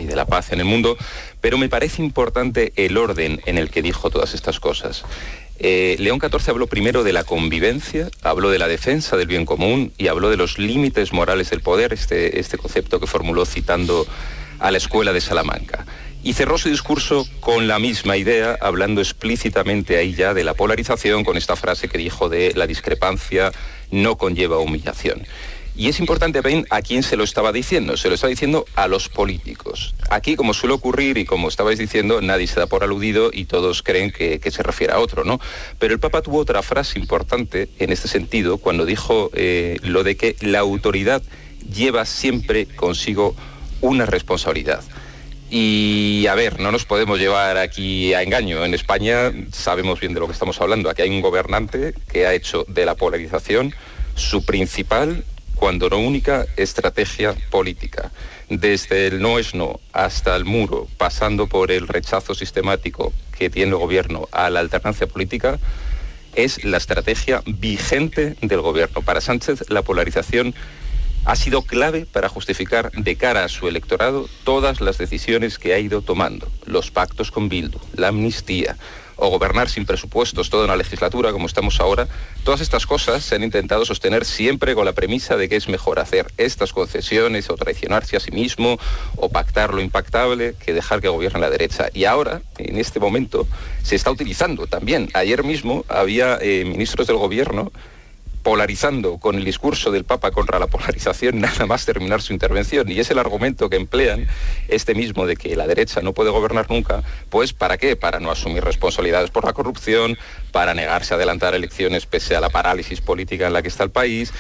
de la paz en el mundo, pero me parece importante el orden en el que dijo todas estas cosas. León XIV habló primero de la convivencia, habló de la defensa del bien común y habló de los límites morales del poder, este concepto que formuló citando a la escuela de Salamanca. Y cerró su discurso con la misma idea, hablando explícitamente ahí ya de la polarización, con esta frase que dijo de la discrepancia no conlleva humillación. Y es importante ver a quién se lo estaba diciendo. Se lo estaba diciendo a los políticos. Aquí, como suele ocurrir y como estabais diciendo, nadie se da por aludido y todos creen que se refiere a otro, ¿no? Pero el Papa tuvo otra frase importante en este sentido cuando dijo lo de que la autoridad lleva siempre consigo una responsabilidad. Y a ver, no nos podemos llevar aquí a engaño. En España sabemos bien de lo que estamos hablando. Aquí hay un gobernante que ha hecho de la polarización su principal, cuando no única, estrategia política. Desde el no es no hasta el muro, pasando por el rechazo sistemático que tiene el gobierno a la alternancia política, es la estrategia vigente del gobierno. Para Sánchez, la polarización ha sido clave para justificar de cara a su electorado todas las decisiones que ha ido tomando. Los pactos con Bildu, la amnistía, o gobernar sin presupuestos toda una legislatura como estamos ahora. Todas estas cosas se han intentado sostener siempre con la premisa de que es mejor hacer estas concesiones o traicionarse a sí mismo o pactar lo impactable que dejar que gobierne la derecha. Y ahora, en este momento, se está utilizando también. Ayer mismo había ministros del gobierno polarizando con el discurso del Papa contra la polarización nada más terminar su intervención, y es el argumento que emplean este mismo de que la derecha no puede gobernar nunca. Pues ¿para qué? Para no asumir responsabilidades por la corrupción, para negarse a adelantar elecciones pese a la parálisis política en la que está el país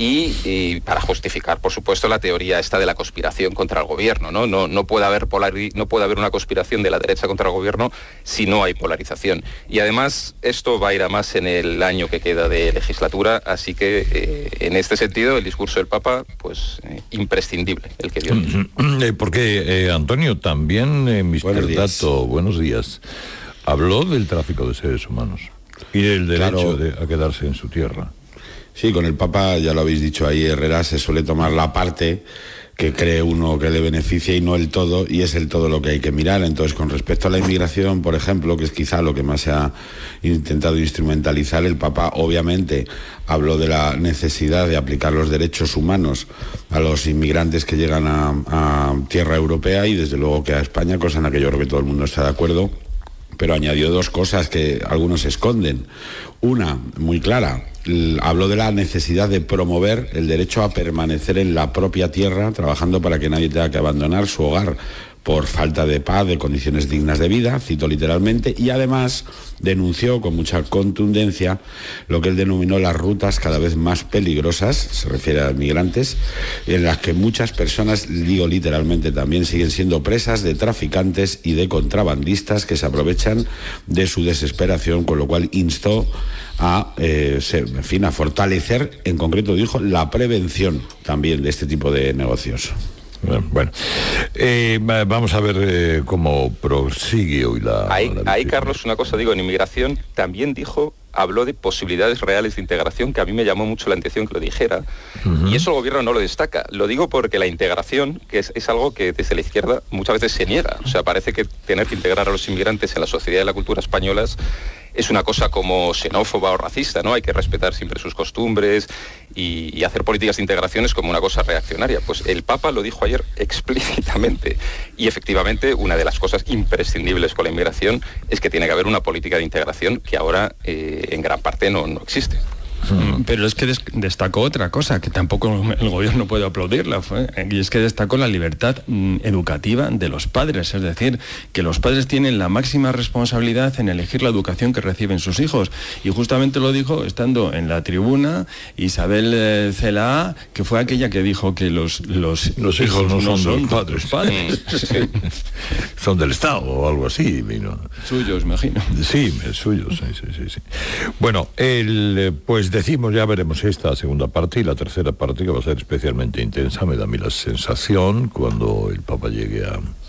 y para justificar, por supuesto, la teoría esta de la conspiración contra el gobierno, ¿no? No puede haber una conspiración de la derecha contra el gobierno si no hay polarización. Y además esto va a ir a más en el año que queda de legislatura, así que en este sentido el discurso del Papa, pues imprescindible el que dio. Porque Antonio, también Mr. Dato, buenos días, habló del tráfico de seres humanos y del derecho a quedarse en su tierra. Sí, con el Papa, ya lo habéis dicho ahí, Herrera, se suele tomar la parte que cree uno que le beneficia y no el todo, y es el todo lo que hay que mirar. Entonces, con respecto a la inmigración, por ejemplo, que es quizá lo que más se ha intentado instrumentalizar, el Papa obviamente habló de la necesidad de aplicar los derechos humanos a los inmigrantes que llegan a tierra europea y desde luego que a España, cosa en la que yo creo que todo el mundo está de acuerdo, pero añadió dos cosas que algunos esconden. Una, muy clara, habló de la necesidad de promover el derecho a permanecer en la propia tierra, trabajando para que nadie tenga que abandonar su hogar por falta de paz, de condiciones dignas de vida, cito literalmente, y además denunció con mucha contundencia lo que él denominó las rutas cada vez más peligrosas, se refiere a migrantes, en las que muchas personas, digo literalmente también, siguen siendo presas de traficantes y de contrabandistas que se aprovechan de su desesperación, con lo cual instó a fortalecer, en concreto dijo, la prevención también de este tipo de negocios. Bueno, vamos a ver cómo prosigue hoy la... Ahí, Carlos, una cosa digo, en inmigración también habló de posibilidades reales de integración, que a mí me llamó mucho la atención que lo dijera, y eso el gobierno no lo destaca. Lo digo porque la integración, que es algo que desde la izquierda muchas veces se niega. O sea, parece que tener que integrar a los inmigrantes en la sociedad y la cultura españolas es una cosa como xenófoba o racista, ¿no? Hay que respetar siempre sus costumbres y hacer políticas de integración es como una cosa reaccionaria. Pues el Papa lo dijo ayer explícitamente, y efectivamente una de las cosas imprescindibles con la inmigración es que tiene que haber una política de integración que ahora en gran parte no existe. Pero es que destacó otra cosa, que tampoco el gobierno puede aplaudirla, y es que destacó la libertad educativa de los padres, es decir, que los padres tienen la máxima responsabilidad en elegir la educación que reciben sus hijos, y justamente lo dijo estando en la tribuna Isabel Celaá, que fue aquella que dijo que los hijos no son de los padres. Sí. Son del Estado o algo así, ¿no? Suyos, imagino. Sí, suyos, sí. Bueno, pues decimos, ya veremos esta segunda parte y la tercera parte, que va a ser especialmente intensa, me da a mí la sensación, cuando el Papa llegue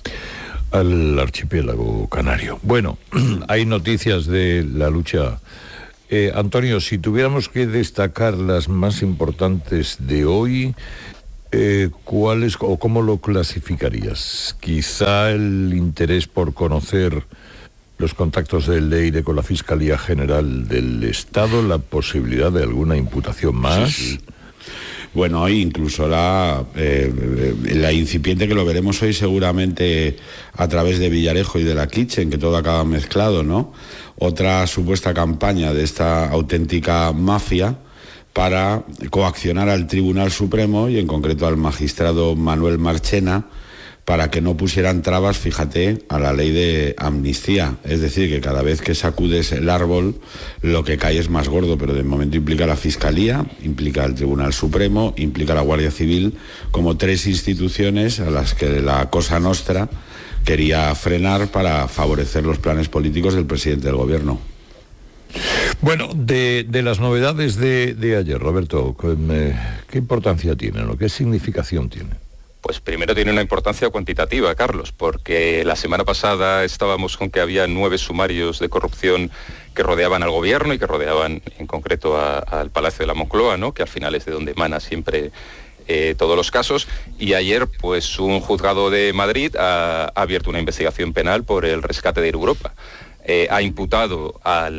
al archipiélago canario. Bueno, hay noticias de la lucha. Antonio, si tuviéramos que destacar las más importantes de hoy, ¿cuál es o cómo lo clasificarías? Quizá el interés por conocer los contactos del Leire con la Fiscalía General del Estado, la posibilidad de alguna imputación más. Sí. Bueno, hoy incluso la incipiente, que lo veremos hoy seguramente a través de Villarejo y de la Kitchen, que todo acaba mezclado, ¿no? Otra supuesta campaña de esta auténtica mafia para coaccionar al Tribunal Supremo y en concreto al magistrado Manuel Marchena, para que no pusieran trabas, fíjate, a la ley de amnistía. Es decir, que cada vez que sacudes el árbol, lo que cae es más gordo, pero de momento implica a la Fiscalía, implica al Tribunal Supremo, implica a la Guardia Civil, como 3 instituciones a las que la Cosa Nostra quería frenar para favorecer los planes políticos del presidente del Gobierno. Bueno, de las novedades de ayer, Roberto, ¿qué importancia tienen o qué significación tienen? Pues primero tiene una importancia cuantitativa, Carlos, porque la semana pasada estábamos con que había 9 sumarios de corrupción que rodeaban al gobierno y que rodeaban en concreto al Palacio de la Moncloa, ¿no? Que al final es de donde emana siempre todos los casos. Y ayer, pues un juzgado de Madrid ha abierto una investigación penal por el rescate de Europa. Ha imputado a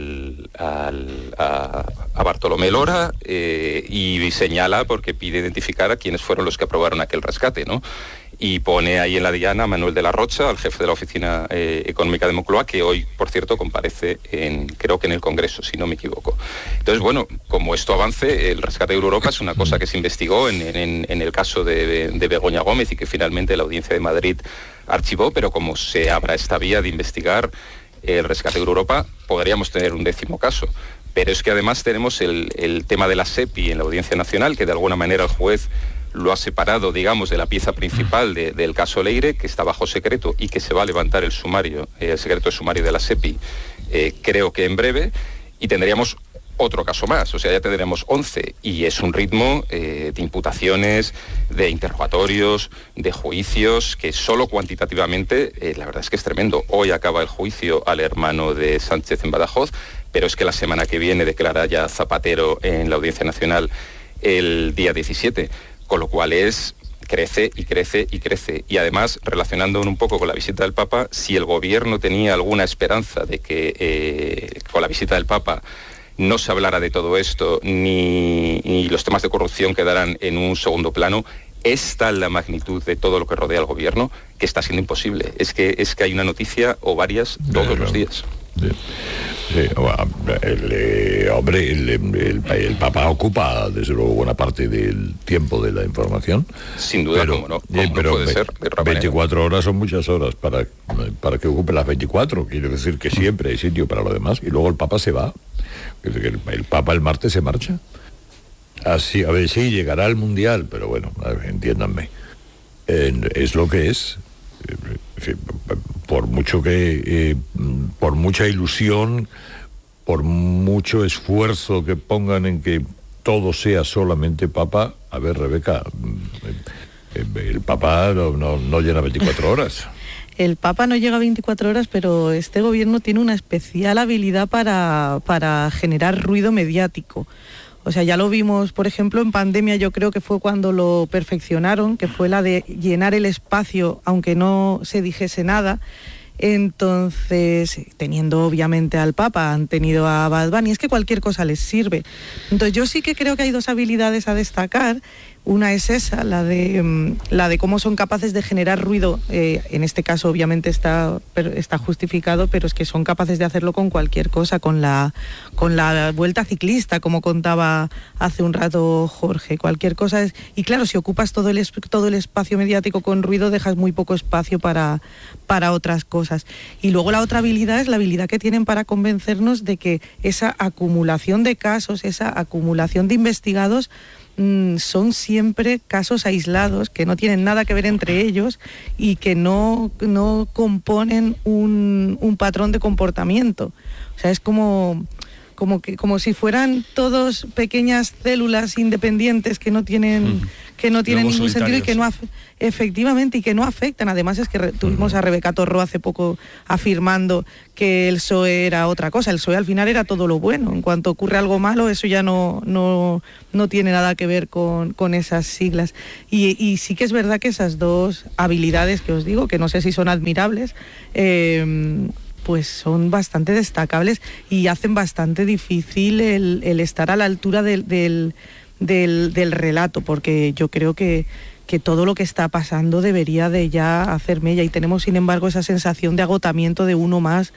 Bartolomé Lora y señala porque pide identificar a quienes fueron los que aprobaron aquel rescate, ¿no? Y pone ahí en la diana a Manuel de la Rocha, al jefe de la Oficina Económica de Moncloa, que hoy, por cierto, comparece creo que en el Congreso, si no me equivoco. Entonces, bueno, como esto avance, el rescate de Europa es una cosa que se investigó en el caso de Begoña Gómez y que finalmente la Audiencia de Madrid archivó, pero como se abra esta vía de investigar el rescate de Europa, podríamos tener un 10º caso. Pero es que además tenemos el tema de la SEPI en la Audiencia Nacional, que de alguna manera el juez lo ha separado, digamos, de la pieza principal del caso Leire, que está bajo secreto y que se va a levantar el secreto de sumario de la SEPI, creo que en breve, y tendríamos otro caso más, o sea, ya tendremos 11, y es un ritmo de imputaciones, de interrogatorios, de juicios, que solo cuantitativamente, la verdad es que es tremendo. Hoy acaba el juicio al hermano de Sánchez en Badajoz, pero es que la semana que viene declara ya Zapatero en la Audiencia Nacional el día 17, con lo cual crece y crece y crece. Y además, relacionando un poco con la visita del Papa, si el gobierno tenía alguna esperanza de que con la visita del Papa no se hablara de todo esto, ni los temas de corrupción quedaran en un segundo plano, es tal la magnitud de todo lo que rodea al gobierno que está siendo imposible. Es que hay una noticia o varias todos los días. El Papa ocupa desde luego buena parte del tiempo de la información. Sin duda, pero no puede ser de otra 24 manera. horas son muchas horas para que ocupe las 24. Quiere decir que siempre hay sitio para lo demás. Y luego el Papa se va. El Papa el martes se marcha. Así, a ver, sí, llegará el Mundial, pero bueno, entiéndanme. Es lo que es. Por mucho que por mucha ilusión, por mucho esfuerzo que pongan en que todo sea solamente Papa, a ver, Rebeca, el Papa no llena 24 horas. El Papa no llega a 24 horas, pero este gobierno tiene una especial habilidad para generar ruido mediático. O sea, ya lo vimos, por ejemplo, en pandemia, yo creo que fue cuando lo perfeccionaron, que fue la de llenar el espacio, aunque no se dijese nada. Entonces, teniendo obviamente al Papa, han tenido a Bad Bunny, es que cualquier cosa les sirve. Entonces, yo sí que creo que hay 2 habilidades a destacar. Una es esa, la de cómo son capaces de generar ruido. En este caso, obviamente, está justificado, pero es que son capaces de hacerlo con cualquier cosa, con la vuelta ciclista, como contaba hace un rato Jorge. Cualquier cosa es... Y claro, si ocupas todo el espacio mediático con ruido, dejas muy poco espacio para otras cosas. Y luego la otra habilidad es la habilidad que tienen para convencernos de que esa acumulación de casos, esa acumulación de investigados, son siempre casos aislados, que no tienen nada que ver entre ellos y que no componen un patrón de comportamiento. O sea, es como como si fueran todos pequeñas células independientes que no tienen ningún sentido y que no efectivamente y que no afectan. Además es que tuvimos a Rebeca Torró hace poco afirmando que el PSOE era otra cosa. El PSOE al final era todo lo bueno. En cuanto ocurre algo malo, eso ya no tiene nada que ver con esas siglas. Y sí que es verdad que esas dos habilidades que os digo, que no sé si son admirables, pues son bastante destacables y hacen bastante difícil el estar a la altura del relato, porque yo creo que todo lo que está pasando debería de ya hacer mella, y tenemos sin embargo esa sensación de agotamiento de uno más,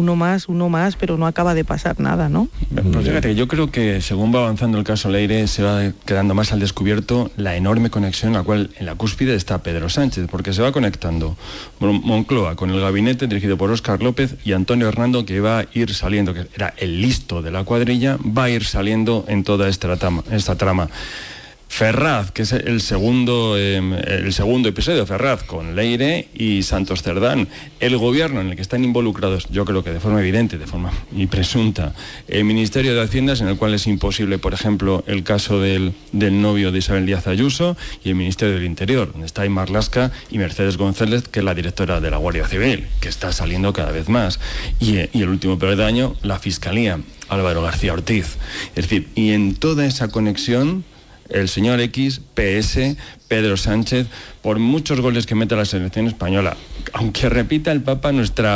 pero no acaba de pasar nada, ¿no? Pues fíjate, yo creo que según va avanzando el caso Leire se va quedando más al descubierto la enorme conexión en la cual en la cúspide está Pedro Sánchez, porque se va conectando Moncloa con el gabinete dirigido por Óscar López y Antonio Hernando, que va a ir saliendo, que era el listo de la cuadrilla, va a ir saliendo en toda esta trama. Ferraz, que es el segundo episodio, Ferraz con Leire y Santos Cerdán. El gobierno en el que están involucrados, yo creo que de forma evidente, de forma y presunta, el Ministerio de Haciendas, en el cual es imposible, por ejemplo, el caso del novio de Isabel Díaz Ayuso, y el Ministerio del Interior, donde está Aymar Lasca y Mercedes González, que es la directora de la Guardia Civil, que está saliendo cada vez más. Y el último peldaño, la Fiscalía, Álvaro García Ortiz. Es decir, y en toda esa conexión, el señor X, PS, Pedro Sánchez, por muchos goles que meta la selección española, aunque repita el Papa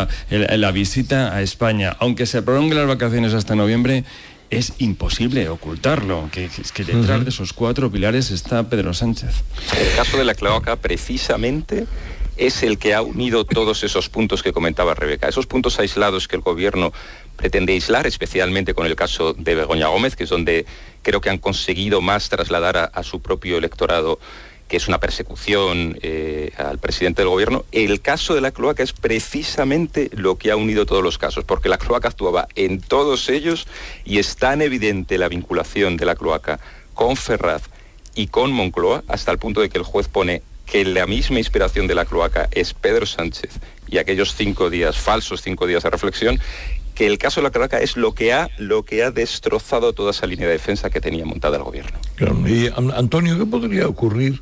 la visita a España, aunque se prolongue las vacaciones hasta noviembre, es imposible ocultarlo, que detrás de esos cuatro pilares está Pedro Sánchez. El caso de la cloaca, precisamente, es el que ha unido todos esos puntos que comentaba Rebeca, esos puntos aislados que el gobierno pretende aislar, especialmente con el caso de Begoña Gómez, que es donde creo que han conseguido más trasladar a su propio electorado que es una persecución al presidente del gobierno. El caso de la cloaca es precisamente lo que ha unido todos los casos, porque la cloaca actuaba en todos ellos y es tan evidente la vinculación de la cloaca con Ferraz y con Moncloa, hasta el punto de que el juez pone que la misma inspiración de la cloaca es Pedro Sánchez y aquellos falsos 5 días de reflexión, que el caso de la cloaca es lo que ha destrozado toda esa línea de defensa que tenía montada el gobierno. Claro. Y Antonio, ¿qué podría ocurrir?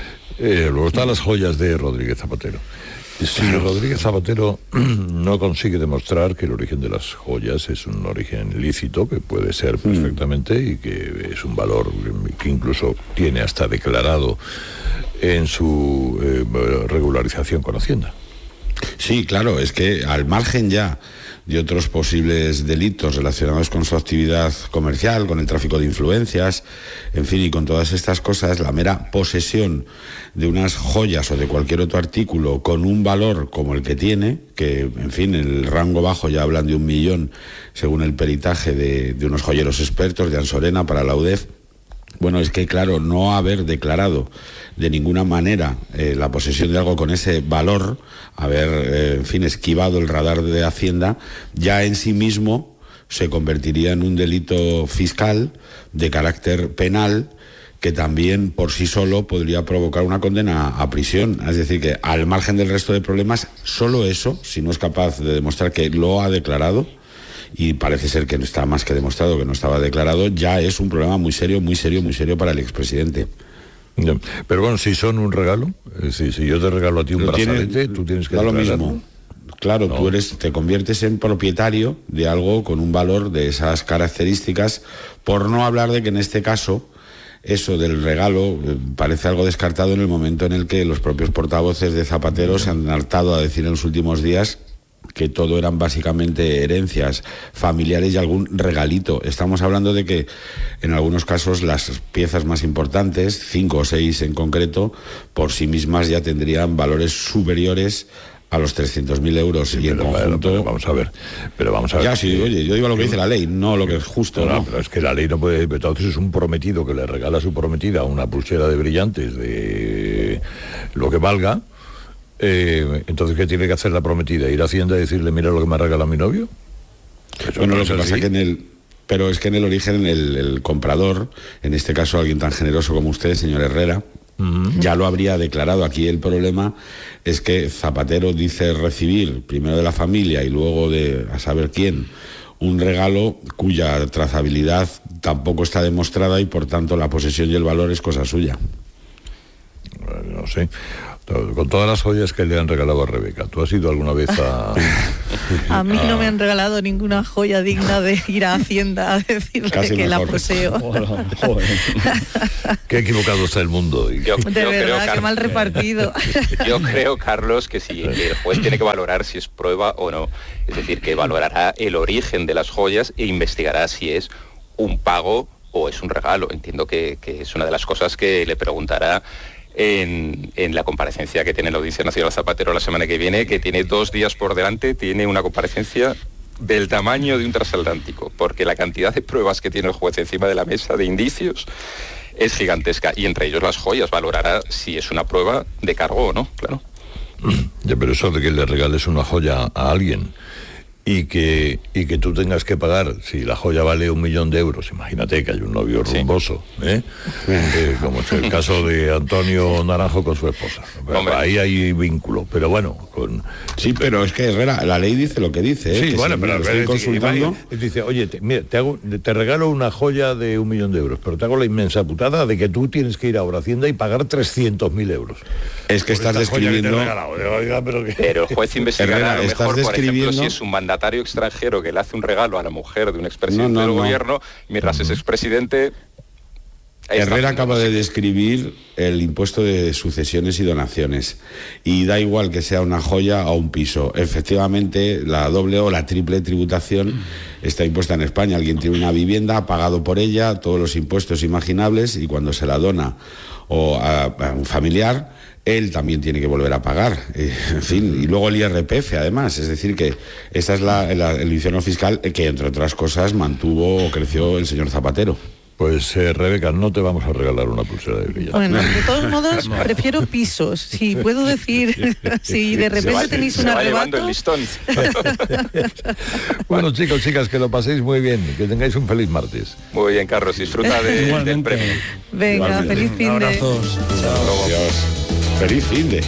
Luego están las joyas de Rodríguez Zapatero. Si Rodríguez Zapatero no consigue demostrar que el origen de las joyas es un origen lícito, que puede ser perfectamente y que es un valor que incluso tiene hasta declarado en su regularización con Hacienda. Sí, claro, es que al margen ya de otros posibles delitos relacionados con su actividad comercial, con el tráfico de influencias, en fin, y con todas estas cosas, la mera posesión de unas joyas o de cualquier otro artículo con un valor como el que tiene, que, en fin, en el rango bajo ya hablan de 1 millón, según el peritaje de unos joyeros expertos de Ansorena para la UDEF. Bueno, es que, claro, no haber declarado de ninguna manera la posesión de algo con ese valor, haber, en fin, esquivado el radar de Hacienda, ya en sí mismo se convertiría en un delito fiscal de carácter penal, que también por sí solo podría provocar una condena a prisión. Es decir, que al margen del resto de problemas, solo eso, si no es capaz de demostrar que lo ha declarado, y parece ser que no está más que demostrado que no estaba declarado, ya es un problema muy serio para el expresidente. Pero bueno, si son un regalo, es decir, si yo te regalo a ti un brazalete, tú tienes que declararlo. Da lo mismo. Claro, no. Te conviertes en propietario de algo con un valor de esas características, por no hablar de que en este caso eso del regalo parece algo descartado en el momento en el que los propios portavoces de Zapatero se han hartado a decir en los últimos días que todo eran básicamente herencias familiares y algún regalito. Estamos hablando de que en algunos casos las piezas más importantes, 5 o 6 en concreto, por sí mismas ya tendrían valores superiores a los 300.000 euros. Sí, y en conjunto... Pero vamos a ver. Ya, sí, oye, yo digo lo que dice la ley, no lo que es justo. No, pero es que la ley no puede... Entonces es un prometido que le regala a su prometida una pulsera de brillantes de lo que valga. Entonces, ¿qué tiene que hacer la prometida? ¿Ir a Hacienda y decirle, mira lo que me ha regalado mi novio? Bueno, lo que pasa que pero es que en el origen el comprador, en este caso alguien tan generoso como usted, señor Herrera, ya lo habría declarado. Aquí el problema es que Zapatero dice recibir primero de la familia y luego de a saber quién un regalo cuya trazabilidad tampoco está demostrada y por tanto la posesión y el valor es cosa suya. No sé. Con todas las joyas que le han regalado a Rebeca, ¿tú has ido alguna vez a...? A mí no me han regalado ninguna joya digna de ir a Hacienda a decirle Casi que mejor. la poseo. Qué equivocado está el mundo. Yo De verdad, creo, qué mal repartido. Yo creo, Carlos, que si el juez tiene que valorar si es prueba o no. Es decir, que valorará el origen de las joyas e investigará si es un pago o es un regalo. Entiendo que es una de las cosas que le preguntará en la comparecencia que tiene la Audiencia Nacional Zapatero la semana que viene, que tiene 2 días por delante, tiene una comparecencia del tamaño de un transatlántico, porque la cantidad de pruebas que tiene el juez encima de la mesa, de indicios, es gigantesca, y entre ellos las joyas. Valorará si es una prueba de cargo o no, claro. Ya, pero eso de que le regales una joya a alguien y que tú tengas que pagar, si la joya vale 1 millón de euros, imagínate que hay un novio rumboso, como es el caso de Antonio Naranjo con su esposa. Ahí hay vínculo, pero bueno, Sí, pero es que Herrera, la ley dice lo que dice, Sí, que bueno, si pero lo estoy consultando. dice, oye, mira, te regalo una joya de 1 millón de euros, pero te hago la inmensa putada de que tú tienes que ir ahora a Hacienda y pagar 300.000 euros. Es que estás describiendo... Pero el juez investigará Herrera, a lo mejor, por ejemplo, si es un mandatario extranjero que le hace un regalo a la mujer de un expresidente del gobierno, mientras es expresidente... Herrera acaba de describir el impuesto de sucesiones y donaciones, y da igual que sea una joya o un piso. Efectivamente, la doble o la triple tributación está impuesta en España. Alguien tiene una vivienda, ha pagado por ella todos los impuestos imaginables, y cuando se la dona o a un familiar, él también tiene que volver a pagar, en fin, y luego el IRPF además. Es decir, que esta es el infierno fiscal que, entre otras cosas, mantuvo o creció el señor Zapatero. Pues Rebeca, no te vamos a regalar una pulsera de brillantes. Bueno, de todos modos, prefiero pisos. Si puedo decir, si de repente tenéis un arrebato... el listón. Bueno, chicos, chicas, que lo paséis muy bien, que tengáis un feliz martes. Muy bien, Carlos, disfruta del premio. Venga, Igualmente. feliz fin de... Abrazos. Adiós. Feliz fin de...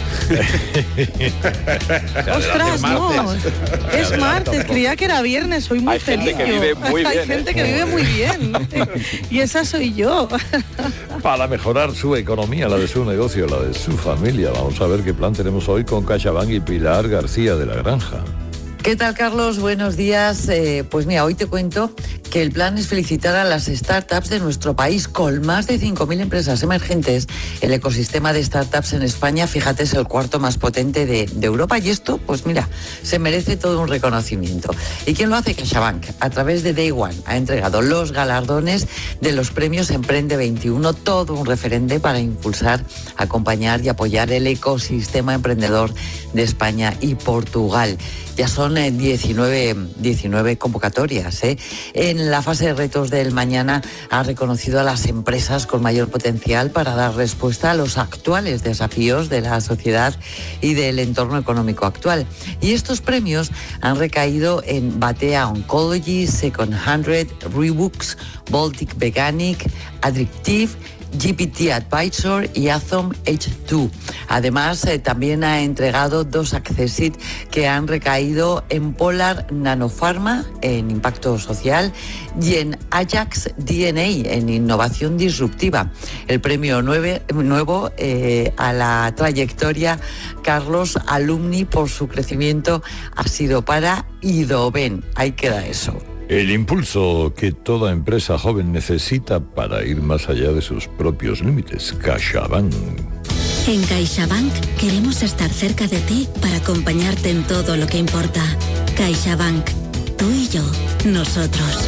¡Ostras, no! Es martes, creía que era viernes, soy muy Hay gente feliz que yo. vive muy Hay bien, gente que vive muy bien. Y esa soy yo. Para mejorar su economía, la de su negocio, la de su familia. Vamos a ver qué plan tenemos hoy con CaixaBank y Pilar García de la Granja. ¿Qué tal, Carlos? Buenos días. Pues mira, hoy te cuento que el plan es felicitar a las startups de nuestro país. Con más de 5.000 empresas emergentes, el ecosistema de startups en España, fíjate, es el 4º más potente de Europa, y esto, pues mira, se merece todo un reconocimiento. ¿Y quién lo hace? CaixaBank. A través de Day One ha entregado los galardones de los premios Emprende 21, todo un referente para impulsar, acompañar y apoyar el ecosistema emprendedor de España y Portugal. Ya son 19 convocatorias. En la fase de retos del mañana ha reconocido a las empresas con mayor potencial para dar respuesta a los actuales desafíos de la sociedad y del entorno económico actual. Y estos premios han recaído en Batea Oncology, Second 100, Rebooks, Baltic Veganic, Addictive, GPT Advisor y Atom H2. Además, también ha entregado 2 Accessit que han recaído en Polar Nanopharma, en impacto social, y en Ajax DNA, en innovación disruptiva. El premio nuevo a la trayectoria Carlos Alumni por su crecimiento ha sido para Idoben. Ahí queda eso. El impulso que toda empresa joven necesita para ir más allá de sus propios límites. CaixaBank. En CaixaBank queremos estar cerca de ti para acompañarte en todo lo que importa. CaixaBank. Tú y yo. Nosotros.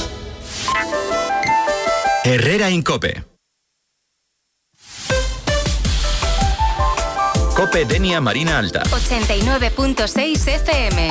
Herrera en COPE. COPE Denia Marina Alta. 89.6 FM.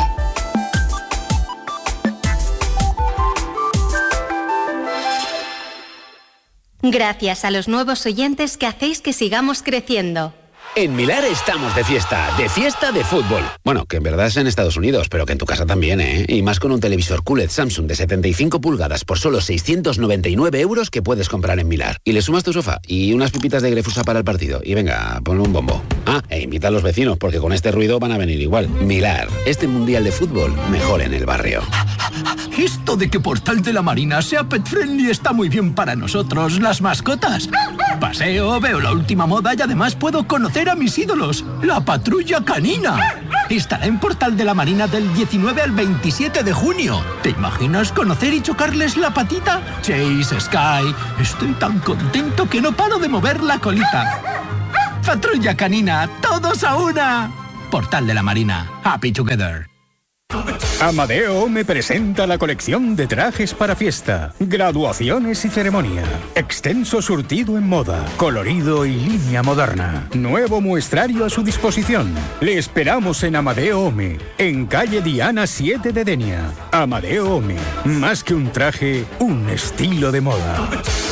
Gracias a los nuevos oyentes que hacéis que sigamos creciendo. En Milar estamos de fiesta de fútbol. Bueno, que en verdad es en Estados Unidos, pero que en tu casa también, ¿eh? Y más con un televisor QLED Samsung de 75 pulgadas por solo 699 euros que puedes comprar en Milar. Y le sumas tu sofá y unas pipitas de Grefusa para el partido. Y venga, ponle un bombo. Ah, e invita a los vecinos, porque con este ruido van a venir igual. Milar, este mundial de fútbol, mejor en el barrio. Esto de que Portal de la Marina sea pet friendly está muy bien para nosotros, las mascotas. Paseo, veo la última moda y además puedo conocer a mis ídolos, la Patrulla Canina. Estará en Portal de la Marina del 19 al 27 de junio. ¿Te imaginas conocer y chocarles la patita? Chase, Sky, estoy tan contento que no paro de mover la colita. Patrulla Canina, todos a una. Portal de la Marina, happy together. Amadeo me presenta la colección de trajes para fiesta, graduaciones y ceremonia. Extenso surtido en moda, colorido y línea moderna. Nuevo muestrario a su disposición. Le esperamos en Amadeo Ome, en calle Diana 7 de Denia. Amadeo Ome, más que un traje, un estilo de moda.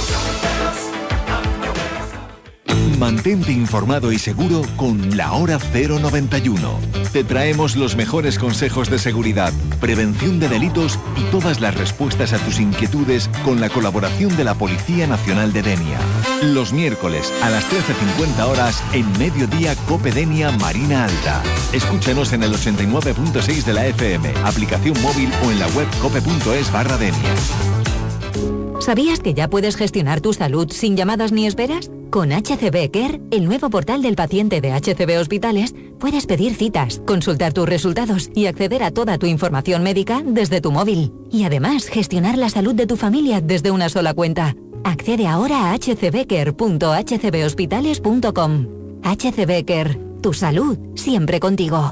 Mantente informado y seguro con la Hora 091. Te traemos los mejores consejos de seguridad, prevención de delitos y todas las respuestas a tus inquietudes con la colaboración de la Policía Nacional de Denia. Los miércoles a las 13:50 horas en Mediodía Cope Denia Marina Alta. Escúchanos en el 89.6 de la FM, aplicación móvil o en la web cope.es/Denia. ¿Sabías que ya puedes gestionar tu salud sin llamadas ni esperas? Con HCB Care, el nuevo portal del paciente de HCB Hospitales, puedes pedir citas, consultar tus resultados y acceder a toda tu información médica desde tu móvil. Y además, gestionar la salud de tu familia desde una sola cuenta. Accede ahora a hcbcare.hcbhospitales.com. HCB Care, tu salud siempre contigo.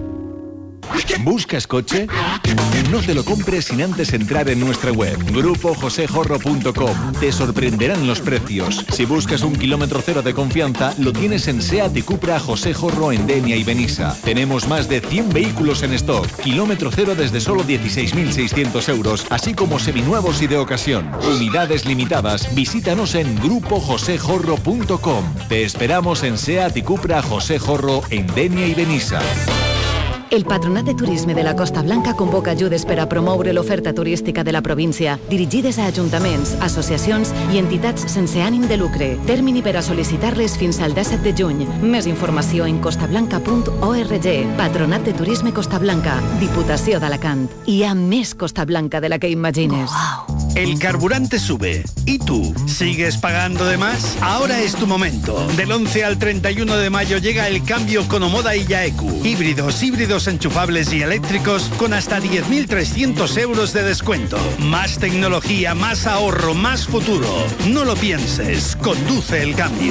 ¿Buscas coche? No te lo compres sin antes entrar en nuestra web, grupojosejorro.com. Te sorprenderán los precios. Si buscas un kilómetro cero de confianza, lo tienes en SEAT y Cupra José Jorro en Denia y Benissa. Tenemos más de 100 vehículos en stock, kilómetro cero desde solo 16.600 euros, así como seminuevos y de ocasión. Unidades limitadas. Visítanos en grupojosejorro.com. Te esperamos en SEAT i Cupra José Jorro en Denia i Benissa. El Patronat de Turisme de la Costa Blanca convoca ajudes per a promoure l'oferta turística de la província, dirigides a ajuntaments, associacions i entitats sense ànim de lucre. Termini per a sol·licitar-les fins al 17 de juny. Més informació en costablanca.org. Patronat de Turisme Costa Blanca, Diputació d'Alacant. Hi ha més Costa Blanca de la que imagines. El carburante sube. ¿Y tú? ¿Sigues pagando de más? Ahora es tu momento. Del 11 al 31 de mayo llega el cambio con Omoda y Yaeku. Híbridos enchufables y eléctricos con hasta 10.300 euros de descuento. Más tecnología, más ahorro, más futuro. No lo pienses, conduce el cambio.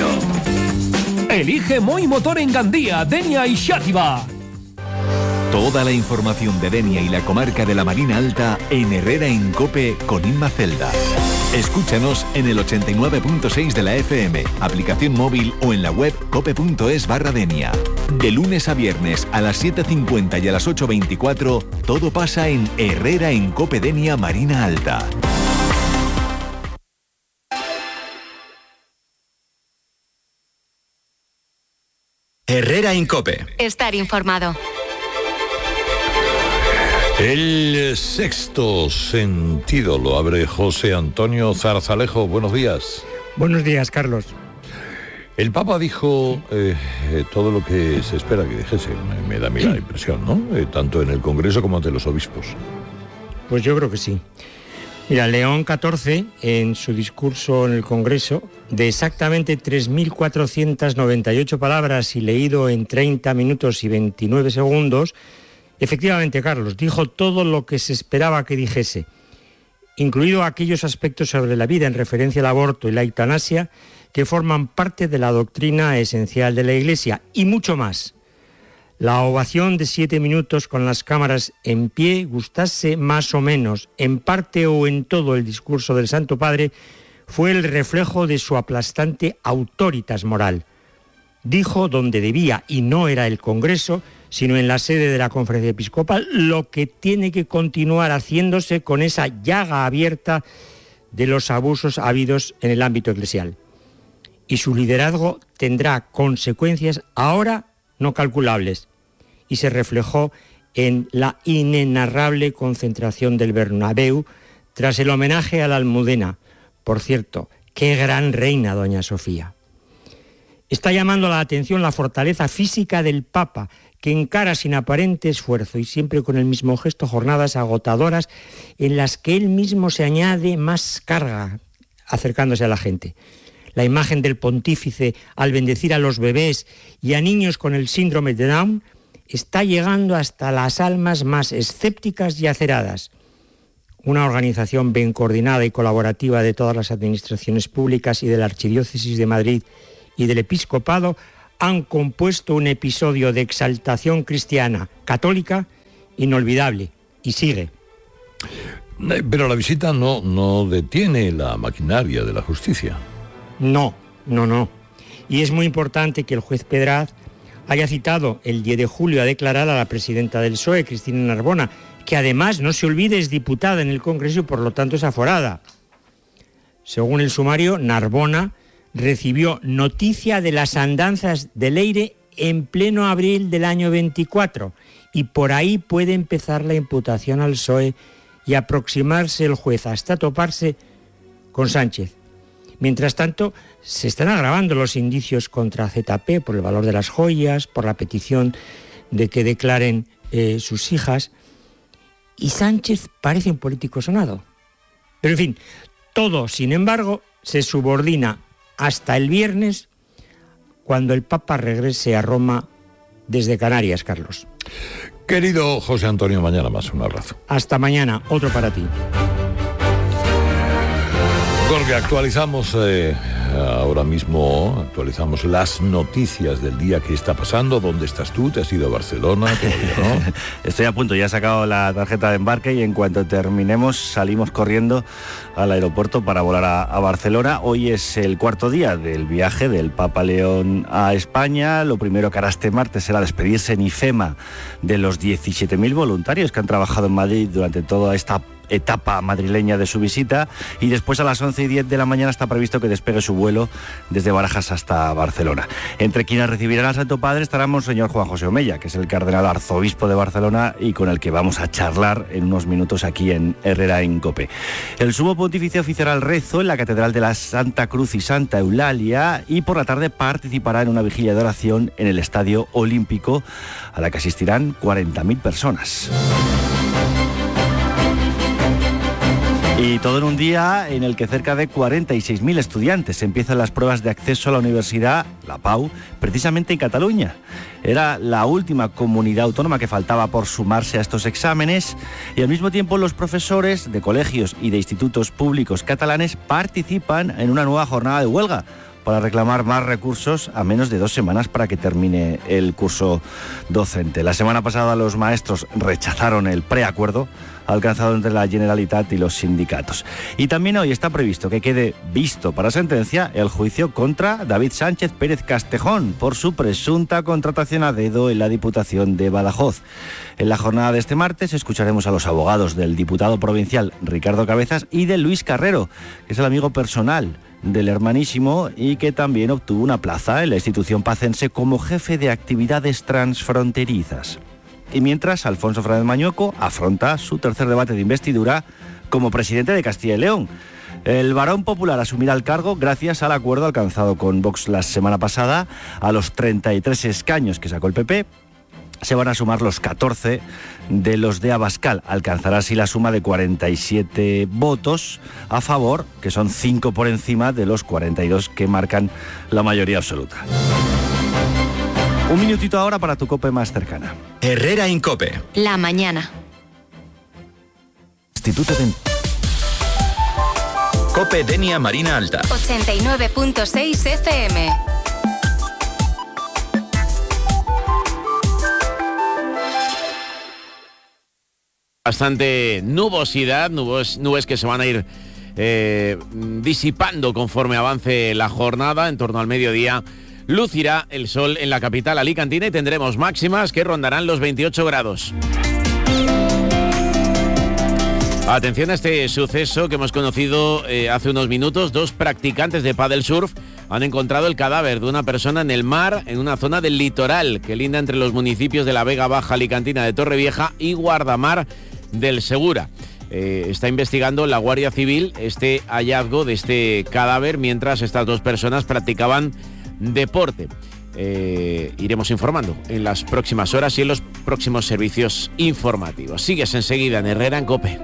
Elige Moi Motor en Gandía, Denia y Xàtiva. Toda la información de Denia y la comarca de la Marina Alta en Herrera en Cope con Inma Celda. Escúchanos en el 89.6 de la FM, aplicación móvil o en la web cope.es/Denia. De lunes a viernes a las 7:50 y a las 8:24, todo pasa en Herrera en Cope Denia Marina Alta. Herrera en Cope. Estar informado. El sexto sentido lo abre José Antonio Zarzalejo. Buenos días. Buenos días, Carlos. El Papa dijo todo lo que se espera que dijese, me da a mí la impresión, ¿no? Tanto en el Congreso como ante los obispos. Pues yo creo que sí. Mira, León XIV, en su discurso en el Congreso, de exactamente 3.498 palabras y leído en 30 minutos y 29 segundos, efectivamente, Carlos, dijo todo lo que se esperaba que dijese, incluido aquellos aspectos sobre la vida en referencia al aborto y la eutanasia que forman parte de la doctrina esencial de la Iglesia, y mucho más. La ovación de 7 minutos con las cámaras en pie, gustase más o menos, en parte o en todo el discurso del Santo Padre, fue el reflejo de su aplastante autoritas moral. Dijo donde debía, y no era el Congreso, sino en la sede de la Conferencia Episcopal, lo que tiene que continuar haciéndose con esa llaga abierta de los abusos habidos en el ámbito eclesial. Y su liderazgo tendrá consecuencias ahora no calculables, y se reflejó en la inenarrable concentración del Bernabéu tras el homenaje a la Almudena. Por cierto, qué gran reina doña Sofía. Está llamando la atención la fortaleza física del Papa, que encara sin aparente esfuerzo y siempre con el mismo gesto jornadas agotadoras en las que él mismo se añade más carga acercándose a la gente. La imagen del pontífice al bendecir a los bebés y a niños con el síndrome de Down está llegando hasta las almas más escépticas y aceradas. Una organización bien coordinada y colaborativa de todas las administraciones públicas y de la Archidiócesis de Madrid y del Episcopado han compuesto un episodio de exaltación cristiana católica inolvidable, y sigue. Pero la visita no detiene la maquinaria de la justicia. No. Y es muy importante que el juez Pedraz haya citado el 10 de julio a declarar a la presidenta del PSOE, Cristina Narbona, que además, no se olvide, es diputada en el Congreso y por lo tanto es aforada. Según el sumario, Narbona recibió noticia de las andanzas de Leire en pleno abril del año 24 y por ahí puede empezar la imputación al PSOE y aproximarse el juez hasta toparse con Sánchez. Mientras tanto, se están agravando los indicios contra ZP por el valor de las joyas, por la petición de que declaren sus hijas, y Sánchez parece un político sonado. Pero en fin, todo, sin embargo, se subordina hasta el viernes, cuando el Papa regrese a Roma desde Canarias, Carlos. Querido José Antonio, mañana más, un abrazo. Hasta mañana, otro para ti. Jorge, actualizamos ahora mismo, actualizamos las noticias del día que está pasando. ¿Dónde estás tú? ¿Te has ido a Barcelona? ¿Todavía no? Estoy a punto, ya he sacado la tarjeta de embarque y en cuanto terminemos salimos corriendo al aeropuerto para volar a Barcelona. Hoy es el cuarto día del viaje del Papa León a España. Lo primero que hará este martes será despedirse en IFEMA de los 17.000 voluntarios que han trabajado en Madrid durante toda esta etapa madrileña de su visita, y después a las 11:10 de la mañana está previsto que despegue su vuelo desde Barajas hasta Barcelona. Entre quienes recibirán al Santo Padre estará Monseñor Juan José Omeya, que es el cardenal arzobispo de Barcelona y con el que vamos a charlar en unos minutos aquí en Herrera en COPE. El sumo pontífice oficiará el rezo en la Catedral de la Santa Cruz y Santa Eulalia y por la tarde participará en una vigilia de oración en el Estadio Olímpico, a la que asistirán 40.000 personas. Y todo en un día en el que cerca de 46.000 estudiantes empiezan las pruebas de acceso a la universidad, la PAU, precisamente en Cataluña. Era la última comunidad autónoma que faltaba por sumarse a estos exámenes y al mismo tiempo los profesores de colegios y de institutos públicos catalanes participan en una nueva jornada de huelga para reclamar más recursos a menos de 2 semanas para que termine el curso docente. La semana pasada los maestros rechazaron el preacuerdo alcanzado entre la Generalitat y los sindicatos. Y también hoy está previsto que quede visto para sentencia el juicio contra David Sánchez Pérez Castejón por su presunta contratación a dedo en la Diputación de Badajoz. En la jornada de este martes escucharemos a los abogados del diputado provincial Ricardo Cabezas y de Luis Carrero, que es el amigo personal del hermanísimo y que también obtuvo una plaza en la institución pacense como jefe de actividades transfronterizas. Y mientras, Alfonso Fernández Mañueco afronta su tercer debate de investidura como presidente de Castilla y León. El varón popular asumirá el cargo gracias al acuerdo alcanzado con Vox la semana pasada. A los 33 escaños que sacó el PP se van a sumar los 14 de los de Abascal. Alcanzará así la suma de 47 votos a favor, que son 5 por encima de los 42 que marcan la mayoría absoluta. Un minutito ahora para tu COPE más cercana. Herrera en COPE. La mañana. Instituto de... COPE Denia Marina Alta. 89.6 FM. Bastante nubosidad, nubes que se van a ir disipando conforme avance la jornada. En torno al mediodía lucirá el sol en la capital alicantina y tendremos máximas que rondarán los 28 grados. Atención a este suceso que hemos conocido hace unos minutos. 2 practicantes de paddle surf han encontrado el cadáver de una persona en el mar en una zona del litoral que linda entre los municipios de la Vega Baja alicantina de Torrevieja y Guardamar del Segura. Está investigando la Guardia Civil este hallazgo de este cadáver mientras estas 2 personas practicaban deporte. iremos informando en las próximas horas y en los próximos servicios informativos. Sigues enseguida en Herrera en COPE.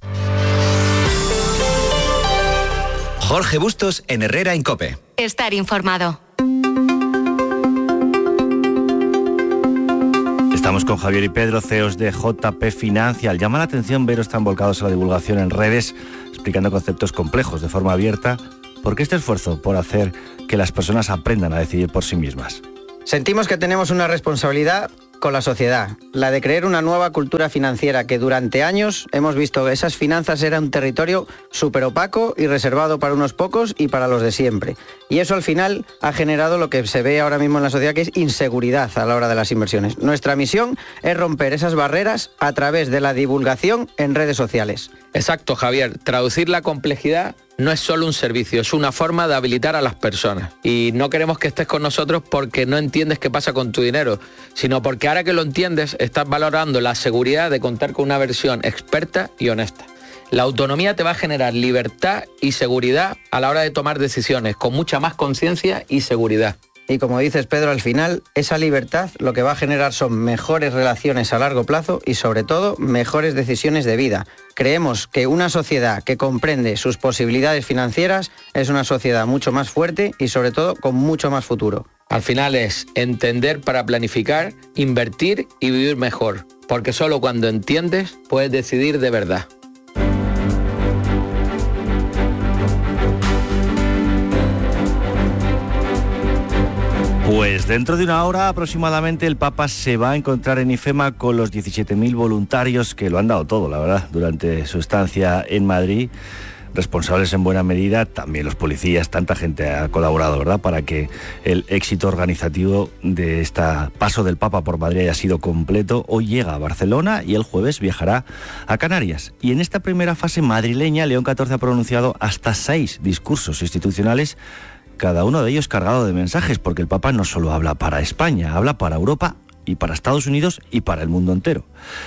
Jorge Bustos en Herrera en COPE. Estar informado. Estamos con Javier y Pedro, CEOs de JP Financial. Llama la atención veros tan volcados a la divulgación en redes, explicando conceptos complejos de forma abierta. ¿Por qué este esfuerzo por hacer que las personas aprendan a decidir por sí mismas? Sentimos que tenemos una responsabilidad con la sociedad, la de crear una nueva cultura financiera, que durante años hemos visto que esas finanzas eran un territorio súper opaco y reservado para unos pocos y para los de siempre. Y eso al final ha generado lo que se ve ahora mismo en la sociedad, que es inseguridad a la hora de las inversiones. Nuestra misión es romper esas barreras a través de la divulgación en redes sociales. Exacto, Javier. Traducir la complejidad no es solo un servicio, es una forma de habilitar a las personas. Y no queremos que estés con nosotros porque no entiendes qué pasa con tu dinero, sino porque ahora que lo entiendes, estás valorando la seguridad de contar con una versión experta y honesta. La autonomía te va a generar libertad y seguridad a la hora de tomar decisiones, con mucha más conciencia y seguridad. Y como dices, Pedro, al final esa libertad lo que va a generar son mejores relaciones a largo plazo y sobre todo mejores decisiones de vida. Creemos que una sociedad que comprende sus posibilidades financieras es una sociedad mucho más fuerte y sobre todo con mucho más futuro. Al final es entender para planificar, invertir y vivir mejor, porque solo cuando entiendes puedes decidir de verdad. Pues dentro de una hora aproximadamente el Papa se va a encontrar en IFEMA con los 17.000 voluntarios que lo han dado todo, la verdad, durante su estancia en Madrid. Responsables en buena medida, también los policías, tanta gente ha colaborado, ¿verdad?, para que el éxito organizativo de este paso del Papa por Madrid haya sido completo. Hoy llega a Barcelona y el jueves viajará a Canarias. Y en esta primera fase madrileña, León XIV ha pronunciado hasta 6 discursos institucionales, cada uno de ellos cargado de mensajes, porque el Papa no solo habla para España, habla para Europa y para Estados Unidos y para el mundo entero.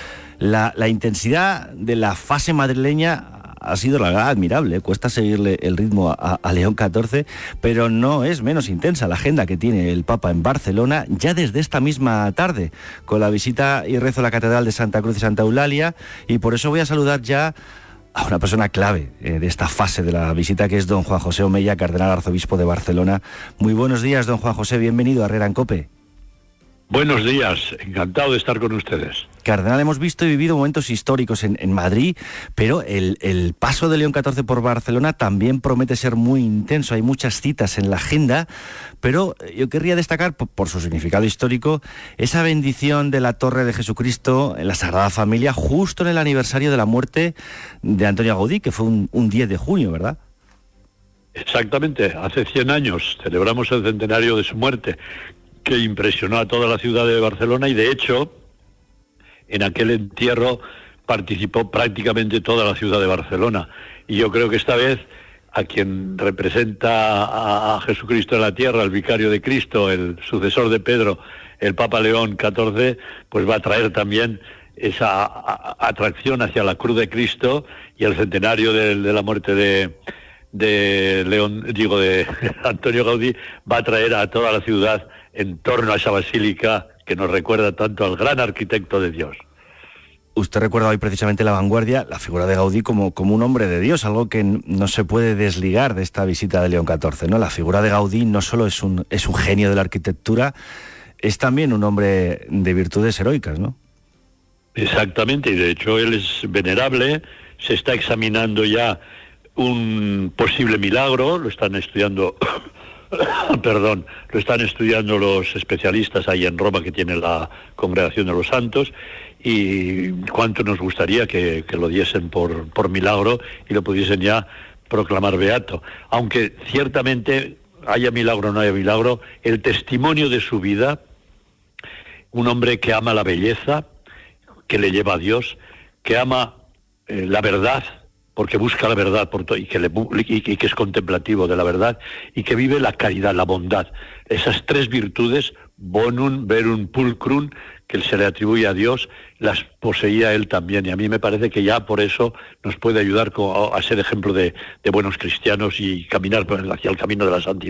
La intensidad de la fase madrileña ha sido, la verdad, admirable. Cuesta seguirle el ritmo a León XIV, pero no es menos intensa la agenda que tiene el Papa en Barcelona ya desde esta misma tarde, con la visita y rezo a la Catedral de Santa Cruz y Santa Eulalia, y por eso voy a saludar ya a una persona clave de esta fase de la visita, que es don Juan José Omeya, cardenal arzobispo de Barcelona. Muy buenos días, don Juan José, bienvenido a Herrera en COPE. Buenos días, encantado de estar con ustedes. Cardenal, hemos visto y vivido momentos históricos en Madrid, pero el paso de León XIV por Barcelona también promete ser muy intenso. Hay muchas citas en la agenda, pero yo querría destacar, por su significado histórico, esa bendición de la Torre de Jesucristo en la Sagrada Familia, justo en el aniversario de la muerte de Antonio Gaudí, que fue un 10 de junio, ¿verdad? Exactamente, hace 100 años celebramos el centenario de su muerte, que impresionó a toda la ciudad de Barcelona, y de hecho en aquel entierro participó prácticamente toda la ciudad de Barcelona. Y yo creo que esta vez a quien representa a Jesucristo en la tierra, el vicario de Cristo, el sucesor de Pedro, el Papa León XIV, pues va a traer también esa atracción hacia la cruz de Cristo, y el centenario de la muerte de Antonio Gaudí va a traer a toda la ciudad en torno a esa basílica que nos recuerda tanto al gran arquitecto de Dios. Usted recuerda hoy precisamente La Vanguardia, la figura de Gaudí como un hombre de Dios, algo que no se puede desligar de esta visita de León XIV, ¿no? La figura de Gaudí no solo es un genio de la arquitectura, es también un hombre de virtudes heroicas, ¿no? Exactamente, y de hecho él es venerable. Se está examinando ya un posible milagro, lo están estudiando lo están estudiando los especialistas ahí en Roma, que tiene la Congregación de los Santos, y cuánto nos gustaría que lo diesen por milagro y lo pudiesen ya proclamar beato. Aunque ciertamente haya milagro o no haya milagro, el testimonio de su vida, un hombre que ama la belleza, que le lleva a Dios, que ama la verdad, porque busca la verdad y que es contemplativo de la verdad, y que vive la caridad, la bondad. Esas 3 virtudes, bonum, verum, pulcrum, que se le atribuye a Dios, las poseía él también, y a mí me parece que ya por eso nos puede ayudar a ser ejemplo de buenos cristianos y caminar hacia el camino de la santidad.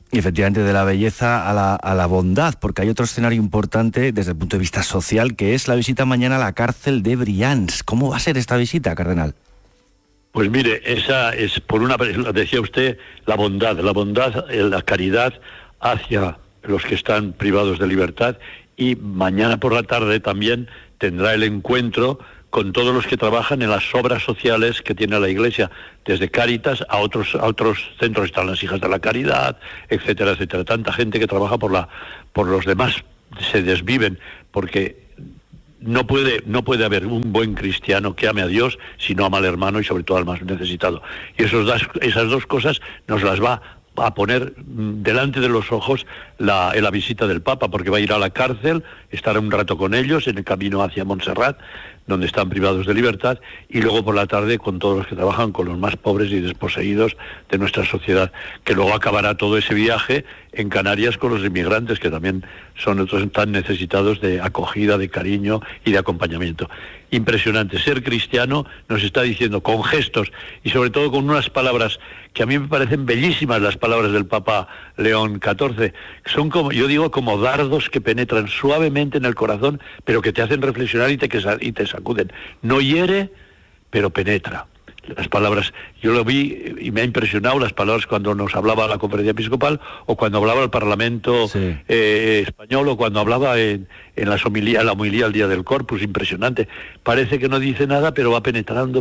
Y efectivamente de la belleza a la bondad, porque hay otro escenario importante desde el punto de vista social, que es la visita mañana a la cárcel de Brians. ¿Cómo va a ser esta visita, cardenal? Pues mire, esa es, por una vez, decía usted, la bondad, la caridad hacia los que están privados de libertad, y mañana por la tarde también tendrá el encuentro con todos los que trabajan en las obras sociales que tiene la Iglesia, desde Cáritas a otros centros, están las Hijas de la Caridad, etcétera, etcétera. Tanta gente que trabaja por los demás, se desviven, porque no puede haber un buen cristiano que ame a Dios si no ama al hermano y sobre todo al más necesitado. Y esas dos cosas nos las va a poner delante de los ojos la visita del Papa, porque va a ir a la cárcel, estará un rato con ellos en el camino hacia Montserrat, donde están privados de libertad, y luego por la tarde con todos los que trabajan con los más pobres y desposeídos de nuestra sociedad, que luego acabará todo ese viaje en Canarias con los inmigrantes, que también son otros tan necesitados de acogida, de cariño y de acompañamiento. Impresionante. Ser cristiano, nos está diciendo con gestos y sobre todo con unas palabras que a mí me parecen bellísimas, las palabras del Papa León XIV. Son, como yo digo, como dardos que penetran suavemente en el corazón, pero que te hacen reflexionar y te sacuden. No hiere, pero penetra. Las palabras, yo lo vi y me ha impresionado las palabras cuando nos hablaba la Conferencia Episcopal, o cuando hablaba el Parlamento español, o cuando hablaba en la homilía al día del Corpus. Impresionante. Parece que no dice nada, pero va penetrando,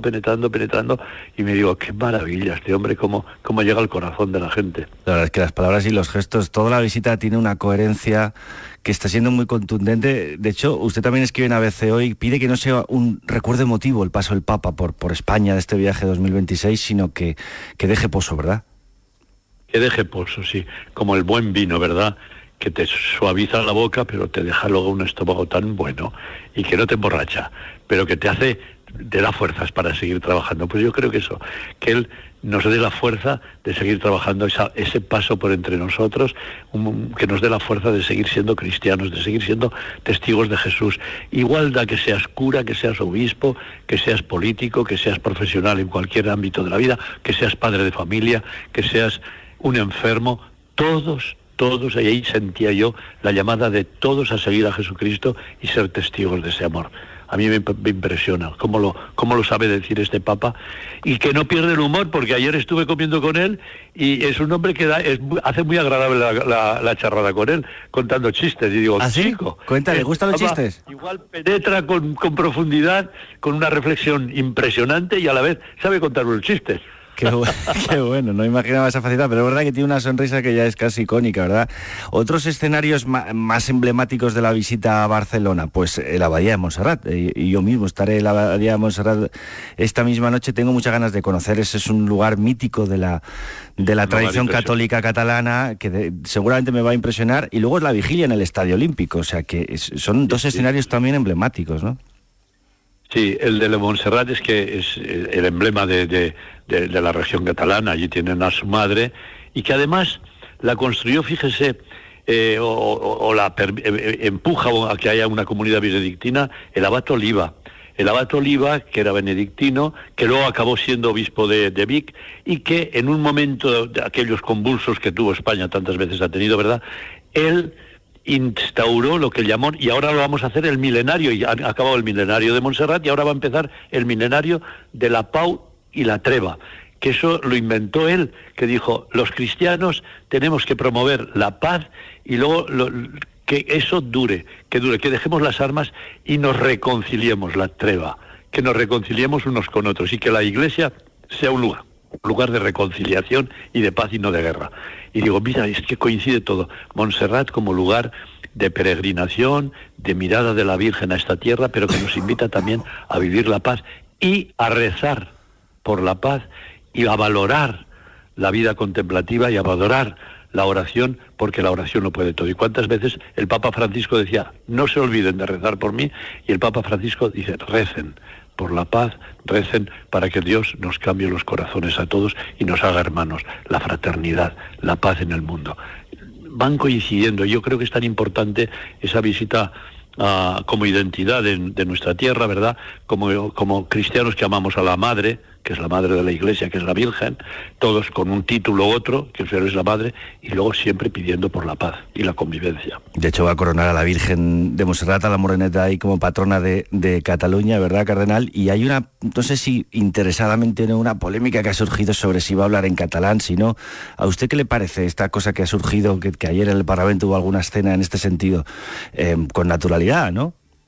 y me digo, qué maravilla este hombre, cómo llega al corazón de la gente. La verdad es que las palabras y los gestos, toda la visita tiene una coherencia que está siendo muy contundente. De hecho, usted también escribe en ABC Hoy, pide que no sea un recuerdo emotivo el paso del Papa por España de este viaje 2026, sino que deje pozo, ¿verdad? Que deje pozo, sí, como el buen vino, ¿verdad? Que te suaviza la boca, pero te deja luego un estómago tan bueno, y que no te emborracha, pero que te da fuerzas para seguir trabajando. Pues yo creo que eso, que él nos dé la fuerza de seguir trabajando, ese paso por entre nosotros, que nos dé la fuerza de seguir siendo cristianos, de seguir siendo testigos de Jesús. Igual da que seas cura, que seas obispo, que seas político, que seas profesional en cualquier ámbito de la vida, que seas padre de familia, que seas un enfermo, todos, y ahí sentía yo la llamada de todos a seguir a Jesucristo y ser testigos de ese amor. A mí me impresiona cómo lo sabe decir este Papa, y que no pierde el humor, porque ayer estuve comiendo con él y es un hombre que hace muy agradable la charrada con él, contando chistes. Y digo, ¿ah, sí? Chico, Cuéntale, ¿le gustan los chistes? Igual penetra con profundidad, con una reflexión impresionante, y a la vez sabe contar unos chistes. Qué bueno, no imaginaba esa facilidad, pero es verdad que tiene una sonrisa que ya es casi icónica, ¿verdad? Otros escenarios más emblemáticos de la visita a Barcelona, pues la Abadía de Montserrat, y yo mismo estaré en la Abadía de Montserrat esta misma noche. Tengo muchas ganas de conocer, ese es un lugar mítico de la tradición católica catalana, que seguramente me va a impresionar, y luego es la vigilia en el Estadio Olímpico, o sea que son dos escenarios también emblemáticos, ¿no? Sí, el de Montserrat es que es el emblema de la región catalana. Allí tienen a su madre, y que además la construyó, fíjese, empuja a que haya una comunidad benedictina, el abad Oliva. El abad Oliva, que era benedictino, que luego acabó siendo obispo de Vic, y que en un momento de aquellos convulsos que tuvo España, tantas veces ha tenido, ¿verdad?, él instauró lo que llamó, y ahora lo vamos a hacer, el milenario, y ha acabado el milenario de Montserrat, y ahora va a empezar el milenario de la Pau y la Treva, que eso lo inventó él, que dijo, los cristianos tenemos que promover la paz, y luego que eso dure, que dejemos las armas y nos reconciliemos, la treva, que nos reconciliemos unos con otros, y que la Iglesia sea un lugar de reconciliación y de paz y no de guerra. Y digo, mira, es que coincide todo. Montserrat como lugar de peregrinación, de mirada de la Virgen a esta tierra, pero que nos invita también a vivir la paz y a rezar por la paz y a valorar la vida contemplativa y a valorar la oración, porque la oración lo puede todo. Y cuántas veces el Papa Francisco decía, no se olviden de rezar por mí, y el Papa Francisco dice, recen por la paz, recen para que Dios nos cambie los corazones a todos y nos haga hermanos, la fraternidad, la paz en el mundo. Van coincidiendo. Yo creo que es tan importante esa visita como identidad de nuestra tierra, ¿verdad? Como cristianos que amamos a la Madre, que es la madre de la Iglesia, que es la Virgen, todos con un título u otro, que el Señor es la madre, y luego siempre pidiendo por la paz y la convivencia. De hecho va a coronar a la Virgen de Montserrat, a la Moreneta, ahí como patrona de Cataluña, ¿verdad, cardenal? Y hay una, no sé si interesadamente, una polémica que ha surgido sobre si va a hablar en catalán, si no. ¿A usted qué le parece esta cosa que ha surgido, que ayer en el Parlamento hubo alguna escena en este sentido? Con naturalidad, ¿no?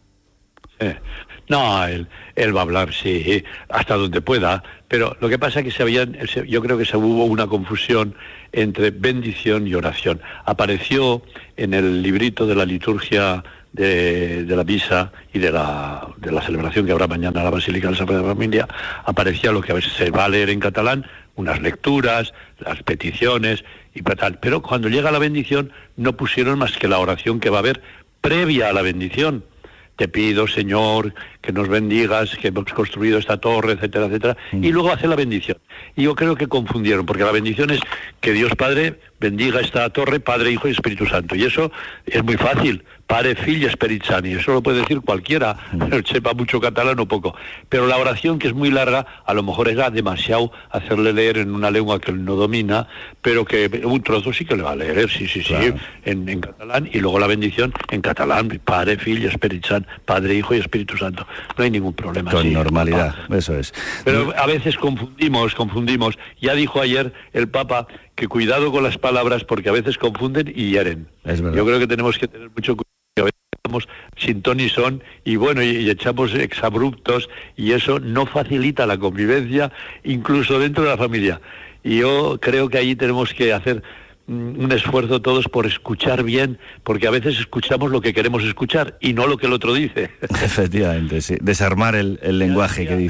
No, él va a hablar, sí, hasta donde pueda, pero lo que pasa es que yo creo que hubo una confusión entre bendición y oración. Apareció en el librito de la liturgia de la misa y de la celebración que habrá mañana en la Basílica de la Sagrada Familia, aparecía lo que a veces se va a leer en catalán, unas lecturas, las peticiones y tal, pero cuando llega la bendición no pusieron más que la oración que va a haber previa a la bendición. Te pido, Señor, que nos bendigas, que hemos construido esta torre, etcétera, etcétera, y luego hace la bendición. Y yo creo que confundieron, porque la bendición es que Dios Padre bendiga esta torre, Padre, Hijo y Espíritu Santo. Y eso es muy fácil, Pare, Fill y Esperit Sant, y eso lo puede decir cualquiera, sepa mucho catalán o poco. Pero la oración, que es muy larga, a lo mejor era demasiado hacerle leer en una lengua que él no domina, pero que un trozo sí que le va a leer, sí, claro. en catalán, y luego la bendición en catalán, Pare, Fill y Esperit Sant, Padre, Hijo y Espíritu Santo. No hay ningún problema. Con normalidad, eso es. Pero a veces confundimos. Ya dijo ayer el Papa que cuidado con las palabras porque a veces confunden y hieren. Es verdad. Yo creo que tenemos que tener mucho cuidado. A veces estamos sin ton y son y echamos exabruptos y eso no facilita la convivencia incluso dentro de la familia. Y yo creo que ahí tenemos que hacer un esfuerzo todos por escuchar bien, porque a veces escuchamos lo que queremos escuchar y no lo que el otro dice. Efectivamente, sí. Desarmar el lenguaje que dice.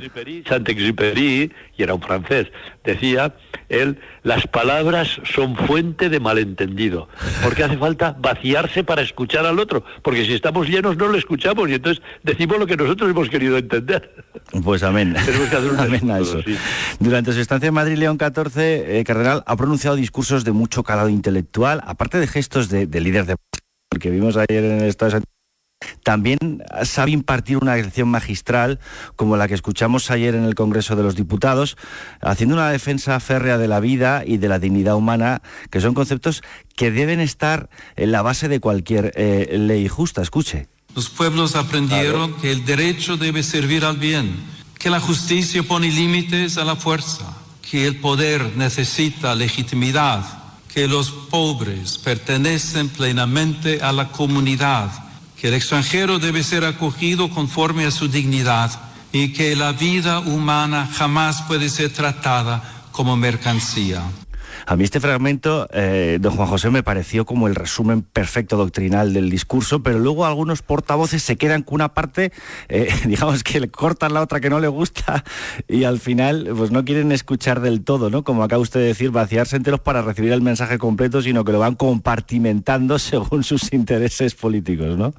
Saint-Exupéry, y era un francés, decía él, las palabras son fuente de malentendido, porque hace falta vaciarse para escuchar al otro, porque si estamos llenos no lo escuchamos y entonces decimos lo que nosotros hemos querido entender. Pues amén. Tenemos que hacer un amén a eso. Sí. Durante su estancia en Madrid, León XIV, cardenal, ha pronunciado discursos de mucho calado intelectual, aparte de gestos de líder de que vimos ayer en el Estado de Santiago. También sabe impartir una lección magistral como la que escuchamos ayer en el Congreso de los Diputados, haciendo una defensa férrea de la vida y de la dignidad humana, que son conceptos que deben estar en la base de cualquier ley justa. Escuche. Los pueblos aprendieron que el derecho debe servir al bien, que la justicia pone límites a la fuerza, que el poder necesita legitimidad, que los pobres pertenecen plenamente a la comunidad, que el extranjero debe ser acogido conforme a su dignidad y que la vida humana jamás puede ser tratada como mercancía. A mí este fragmento, don Juan José, me pareció como el resumen perfecto doctrinal del discurso, pero luego algunos portavoces se quedan con una parte, digamos que le cortan la otra que no le gusta y al final pues no quieren escuchar del todo, ¿no? Como acaba usted de decir, vaciarse enteros para recibir el mensaje completo, sino que lo van compartimentando según sus intereses políticos, ¿no?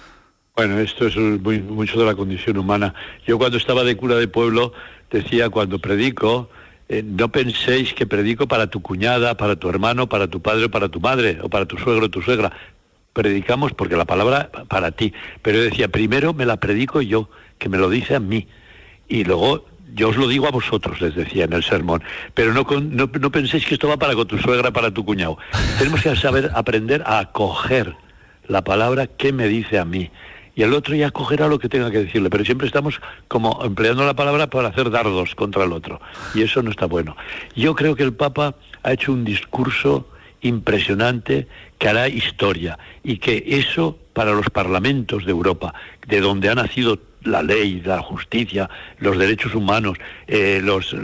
Bueno, esto es mucho de la condición humana. Yo cuando estaba de cura de pueblo decía, cuando predico, no penséis que predico para tu cuñada, para tu hermano, para tu padre o para tu madre, o para tu suegro o tu suegra. Predicamos porque la palabra para ti. Pero yo decía, primero me la predico yo, que me lo dice a mí. Y luego yo os lo digo a vosotros, les decía en el sermón. Pero no penséis que esto va para con tu suegra, para tu cuñado. Tenemos que saber aprender a acoger la palabra que me dice a mí. Y el otro ya acogerá lo que tenga que decirle, pero siempre estamos como empleando la palabra para hacer dardos contra el otro, y eso no está bueno. Yo creo que el Papa ha hecho un discurso impresionante que hará historia, y que eso para los parlamentos de Europa, de donde ha nacido la ley, la justicia, los derechos humanos, de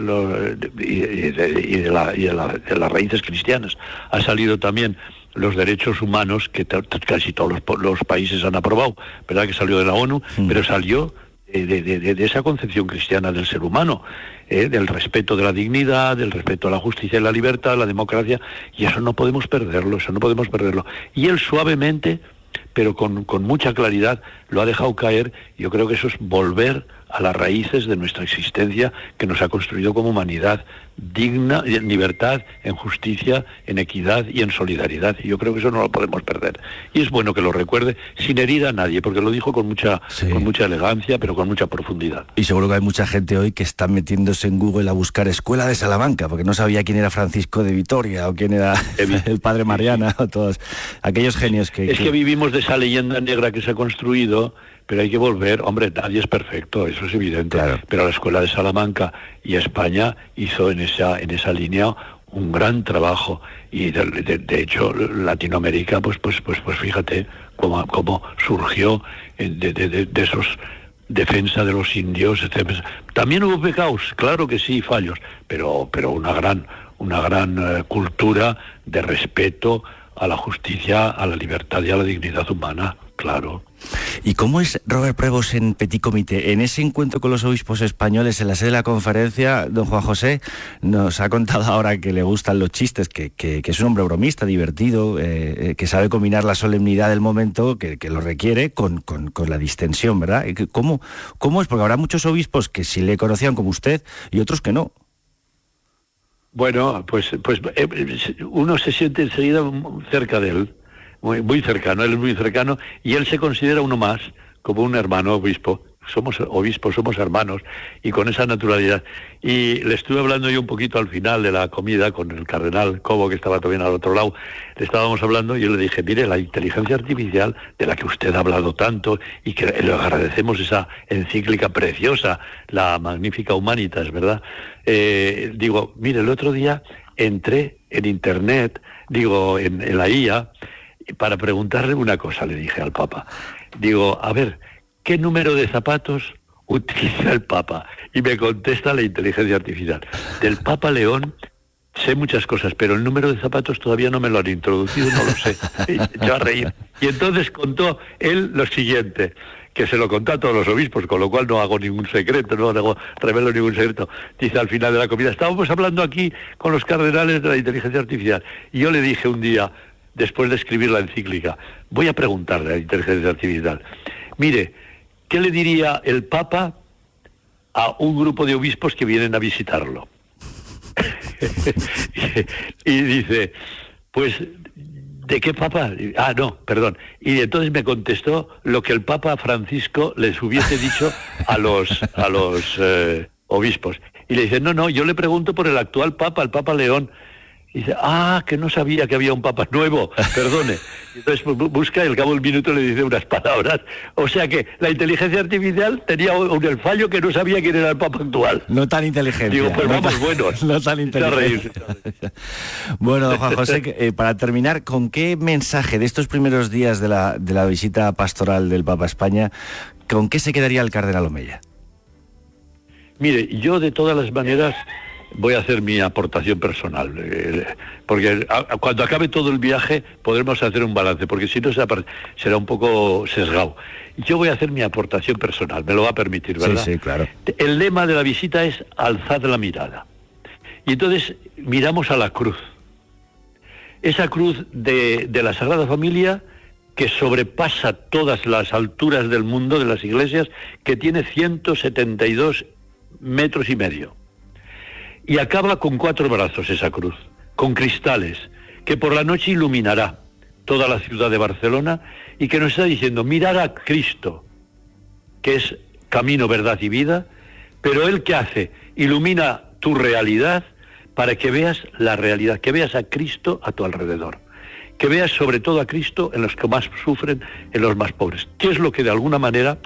las raíces cristianas, ha salido también los derechos humanos que casi todos los países han aprobado, ¿verdad? Que salió de la ONU, pero salió de esa concepción cristiana del ser humano, del respeto de la dignidad, del respeto a la justicia y la libertad, la democracia, y eso no podemos perderlo, Y él suavemente, pero con mucha claridad lo ha dejado caer. Yo creo que eso es volver a las raíces de nuestra existencia que nos ha construido como humanidad, digna, en libertad, en justicia, en equidad y en solidaridad. Y yo creo que eso no lo podemos perder. Y es bueno que lo recuerde sin herir a nadie, porque lo dijo con mucha elegancia, pero con mucha profundidad. Y seguro que hay mucha gente hoy que está metiéndose en Google a buscar Escuela de Salamanca, porque no sabía quién era Francisco de Vitoria o quién era el padre Mariana, o todos aquellos genios que... Es que vivimos de esa leyenda negra que se ha construido, pero hay que volver. Hombre, nadie es perfecto, eso es evidente, claro. Pero la Escuela de Salamanca y España hizo en esa línea un gran trabajo, y de hecho Latinoamérica pues fíjate cómo surgió de esos defensa de los indios, etc. También hubo pecados, claro que sí, fallos, pero una gran cultura de respeto a la justicia, a la libertad y a la dignidad humana, claro. ¿Y cómo es Robert Prevost en Petit Comité? En ese encuentro con los obispos españoles en la sede de la conferencia, don Juan José nos ha contado ahora que le gustan los chistes, que es un hombre bromista, divertido, que sabe combinar la solemnidad del momento, que lo requiere, con la distensión, ¿verdad? ¿Cómo es? Porque habrá muchos obispos que sí le conocían como usted y otros que no. Bueno, pues uno se siente enseguida cerca de él, muy cercano, él es muy cercano, y él se considera uno más, como un hermano obispo. Somos obispos, somos hermanos, y con esa naturalidad. Y le estuve hablando yo un poquito al final de la comida con el cardenal Cobo, que estaba también al otro lado. Le estábamos hablando y yo le dije, mire, la inteligencia artificial de la que usted ha hablado tanto, y que le agradecemos esa encíclica preciosa, la Magnifica Humanitas, ¿verdad? Digo, mire, el otro día entré en internet, en la IA, para preguntarle una cosa, le dije al Papa. Digo, a ver, ¿qué número de zapatos utiliza el Papa? Y me contesta la inteligencia artificial. Del Papa León sé muchas cosas, pero el número de zapatos todavía no me lo han introducido, no lo sé. Y yo a reír. Y entonces contó él lo siguiente, que se lo contó a todos los obispos, con lo cual no hago ningún secreto, no revelo ningún secreto. Dice al final de la comida, estábamos hablando aquí con los cardenales de la inteligencia artificial, y yo le dije un día, después de escribir la encíclica, voy a preguntarle a la inteligencia artificial, mire, ¿qué le diría el Papa a un grupo de obispos que vienen a visitarlo? Y dice, pues, ¿de qué Papa? Y entonces me contestó lo que el Papa Francisco les hubiese dicho a los obispos. Y le dice, no, yo le pregunto por el actual Papa, el Papa León. Y dice, que no sabía que había un Papa nuevo, perdone. Y entonces busca y al cabo del minuto le dice unas palabras. O sea que la inteligencia artificial tenía el fallo que no sabía quién era el Papa actual. No tan inteligente. Digo, pues vamos buenos. No tan inteligente. Bueno, Juan José, para terminar, ¿con qué mensaje de estos primeros días de la visita pastoral del Papa a España, con qué se quedaría el cardenal Omeya? Mire, yo de todas las maneras voy a hacer mi aportación personal, porque cuando acabe todo el viaje podremos hacer un balance, porque si no será un poco sesgado. Yo voy a hacer mi aportación personal, me lo va a permitir, ¿verdad? Sí, claro. El lema de la visita es alzad la mirada. Y entonces miramos a la cruz. Esa cruz de la Sagrada Familia que sobrepasa todas las alturas del mundo de las iglesias, que tiene 172 metros y medio. Y acaba con 4 brazos esa cruz, con cristales, que por la noche iluminará toda la ciudad de Barcelona, y que nos está diciendo, mirad a Cristo, que es camino, verdad y vida, pero Él ¿qué hace? Ilumina tu realidad para que veas la realidad, que veas a Cristo a tu alrededor, que veas sobre todo a Cristo en los que más sufren, en los más pobres, que es lo que de alguna manera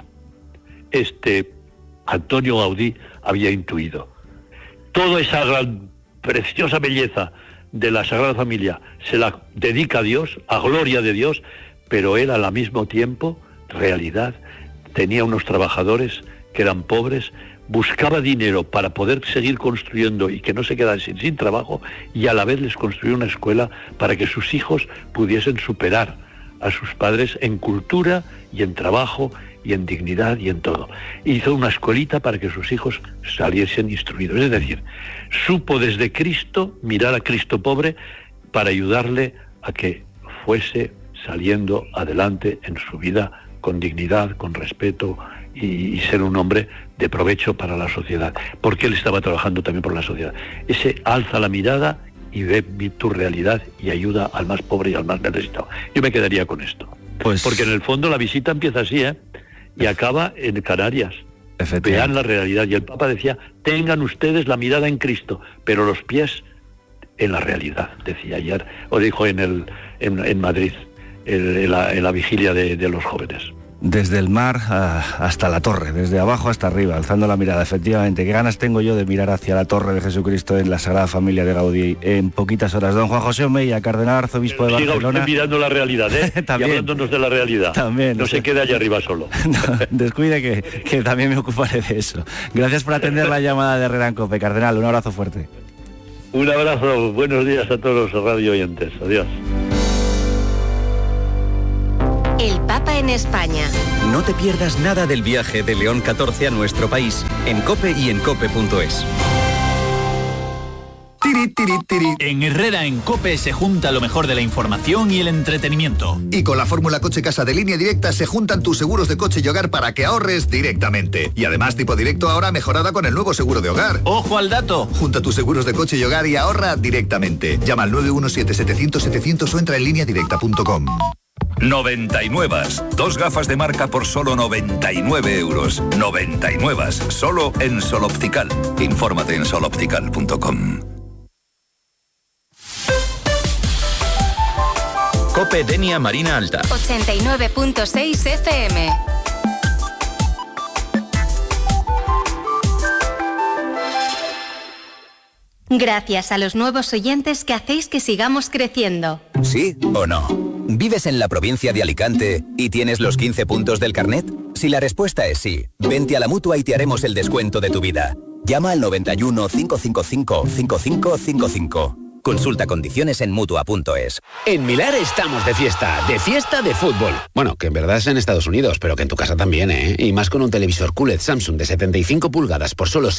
Antonio Gaudí había intuido. Toda esa gran, preciosa belleza de la Sagrada Familia se la dedica a Dios, a gloria de Dios, pero él al mismo tiempo, realidad, tenía unos trabajadores que eran pobres, buscaba dinero para poder seguir construyendo y que no se quedasen sin trabajo, y a la vez les construyó una escuela para que sus hijos pudiesen superar a sus padres en cultura y en trabajo y en dignidad y en todo. Hizo una escuelita para que sus hijos saliesen instruidos. Es decir, supo desde Cristo mirar a Cristo pobre para ayudarle a que fuese saliendo adelante en su vida con dignidad, con respeto y ser un hombre de provecho para la sociedad, porque él estaba trabajando también por la sociedad. Ese alza la mirada y ve tu realidad y ayuda al más pobre y al más necesitado. Yo me quedaría con esto. Porque en el fondo la visita empieza así, y acaba en Canarias. Vean la realidad. Y el Papa decía, tengan ustedes la mirada en Cristo, pero los pies en la realidad, decía ayer, o dijo en Madrid, en la vigilia de los jóvenes. Desde el mar hasta la torre, desde abajo hasta arriba, alzando la mirada, efectivamente. Qué ganas tengo yo de mirar hacia la torre de Jesucristo en la Sagrada Familia de Gaudí en poquitas horas. Don Juan José Omeya, cardenal arzobispo de Barcelona. Siga usted mirando la realidad, y hablándonos de la realidad. También. No se quede allá arriba solo. No, descuide que también me ocuparé de eso. Gracias por atender la llamada de Herrera en COPE. Cardenal, un abrazo fuerte. Un abrazo, buenos días a todos los radio oyentes. Adiós. El Papa en España. No te pierdas nada del viaje de León XIV a nuestro país, en COPE y en COPE.es. En Herrera en COPE se junta lo mejor de la información y el entretenimiento. Y con la fórmula Coche Casa de Línea Directa se juntan tus seguros de coche y hogar para que ahorres directamente. Y además tipo directo ahora mejorada con el nuevo seguro de hogar. ¡Ojo al dato! Junta tus seguros de coche y hogar y ahorra directamente. Llama al 917-700-700 o entra en lineadirecta.com. 99. 2 gafas de marca por solo 99 euros. 99. Solo en Sol Optical. Infórmate en soloptical.com. COPE Denia Marina Alta. 89.6 FM. Gracias a los nuevos oyentes que hacéis que sigamos creciendo. ¿Sí o no? ¿Vives en la provincia de Alicante y tienes los 15 puntos del carnet? Si la respuesta es sí, vente a la Mutua y te haremos el descuento de tu vida. Llama al 91 555 5555. Consulta condiciones en Mutua.es. En Milar estamos de fiesta de fútbol. Bueno, que en verdad es en Estados Unidos, pero que en tu casa también, ¿eh? Y más con un televisor QLED Samsung de 75 pulgadas por solo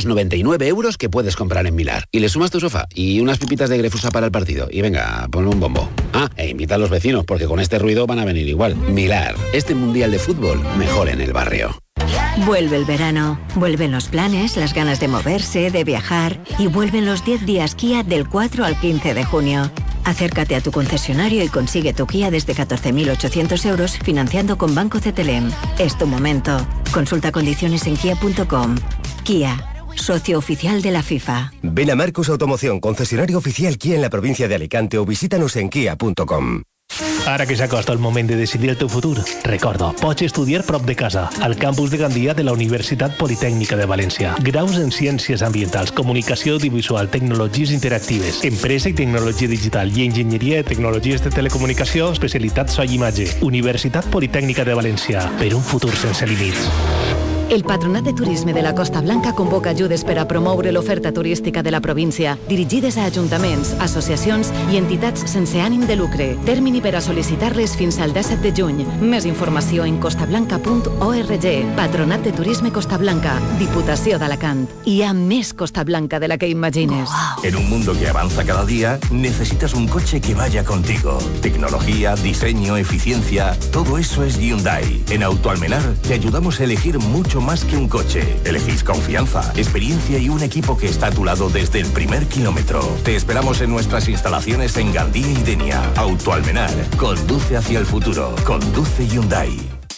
699 euros que puedes comprar en Milar. Y le sumas tu sofá y unas pipitas de Grefusa para el partido. Y venga, ponle un bombo. Ah, e invita a los vecinos, porque con este ruido van a venir igual. Milar, este mundial de fútbol mejor en el barrio. Vuelve el verano, vuelven los planes, las ganas de moverse, de viajar y vuelven los 10 días Kia del 4 al 15 de junio. Acércate a tu concesionario y consigue tu Kia desde 14.800 euros financiando con Banco CTLM. Es tu momento. Consulta condiciones en kia.com. Kia, socio oficial de la FIFA. Ven a Marcos Automoción, concesionario oficial Kia en la provincia de Alicante o visítanos en kia.com. Ara que s'acosta el moment de decidir el teu futur, recorda, pots estudiar prop de casa, al campus de Gandia de la Universitat Politècnica de València. Graus en Ciències Ambientals, Comunicació Audiovisual, Tecnologies Interactives, Empresa i Tecnologia Digital i Enginyeria de Tecnologies de Telecomunicació, especialitat so i imatge. Universitat Politècnica de València, per un futur sense límits. El Patronat de Turisme de la Costa Blanca convoca ajudes per a promoure l'oferta turística de la província, dirigides a ajuntaments, associacions i entitats sense ànim de lucre. Termini per a sol·licitar-les fins al 17 de juny. Més informació en costablanca.org. Patronat de Turisme Costa Blanca, Diputació d'Alacant. Hi ha més Costa Blanca de la que imagines. En un mundo que avanza cada día, necesitas un coche que vaya contigo. Tecnología, diseño, eficiencia, todo eso es Hyundai. En Autoalmenar te ayudamos a elegir mucho más que un coche. Elegís confianza, experiencia y un equipo que está a tu lado desde el primer kilómetro. Te esperamos en nuestras instalaciones en Gandía y Denia. Autoalmenar, conduce hacia el futuro. Conduce Hyundai.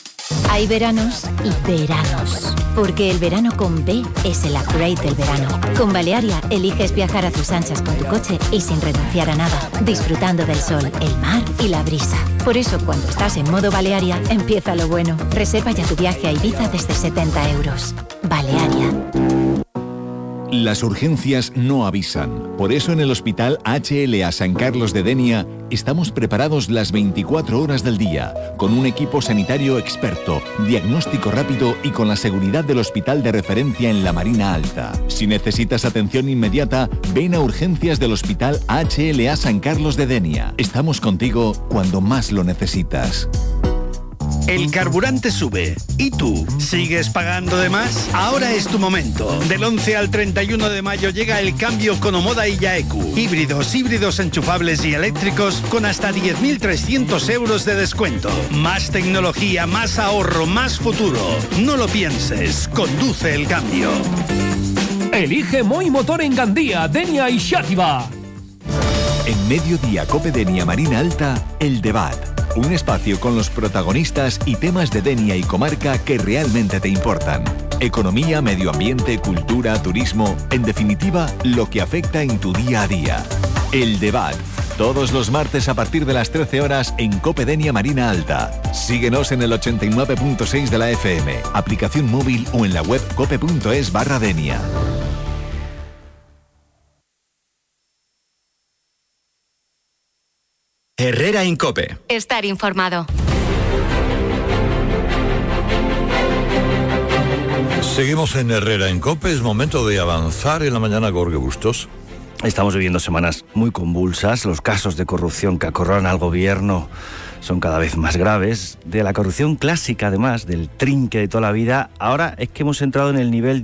Hay veranos y veranos, porque el verano con B es el upgrade del verano. Con Balearia eliges viajar a tus anchas con tu coche y sin renunciar a nada, disfrutando del sol, el mar y la brisa. Por eso, cuando estás en modo Balearia, empieza lo bueno. Reserva ya tu viaje a Ibiza desde 70 euros. Balearia. Las urgencias no avisan. Por eso en el Hospital HLA San Carlos de Denia estamos preparados las 24 horas del día, con un equipo sanitario experto, diagnóstico rápido y con la seguridad del hospital de referencia en la Marina Alta. Si necesitas atención inmediata, ven a urgencias del Hospital HLA San Carlos de Denia. Estamos contigo cuando más lo necesitas. El carburante sube. ¿Y tú? ¿Sigues pagando de más? Ahora es tu momento. Del 11 al 31 de mayo llega el cambio con Omoda y Yaeku. Híbridos enchufables y eléctricos con hasta 10.300 euros de descuento. Más tecnología, más ahorro, más futuro. No lo pienses. Conduce el cambio. Elige Moi Motor en Gandía, Denia y Xàtiva. En Mediodía Cope Denia Marina Alta, El Debate. Un espacio con los protagonistas y temas de Denia y comarca que realmente te importan. Economía, medio ambiente, cultura, turismo, en definitiva, lo que afecta en tu día a día. El Debate, todos los martes a partir de las 13 horas en Cope Denia Marina Alta. Síguenos en el 89.6 de la FM, aplicación móvil o en la web cope.es/Denia. Herrera en Cope. Estar informado. Seguimos en Herrera en Cope. Es momento de avanzar en la mañana, Jorge Bustos. Estamos viviendo semanas muy convulsas. Los casos de corrupción que acorralan al gobierno son cada vez más graves. De la corrupción clásica, además, del trinque de toda la vida, ahora es que hemos entrado en el nivel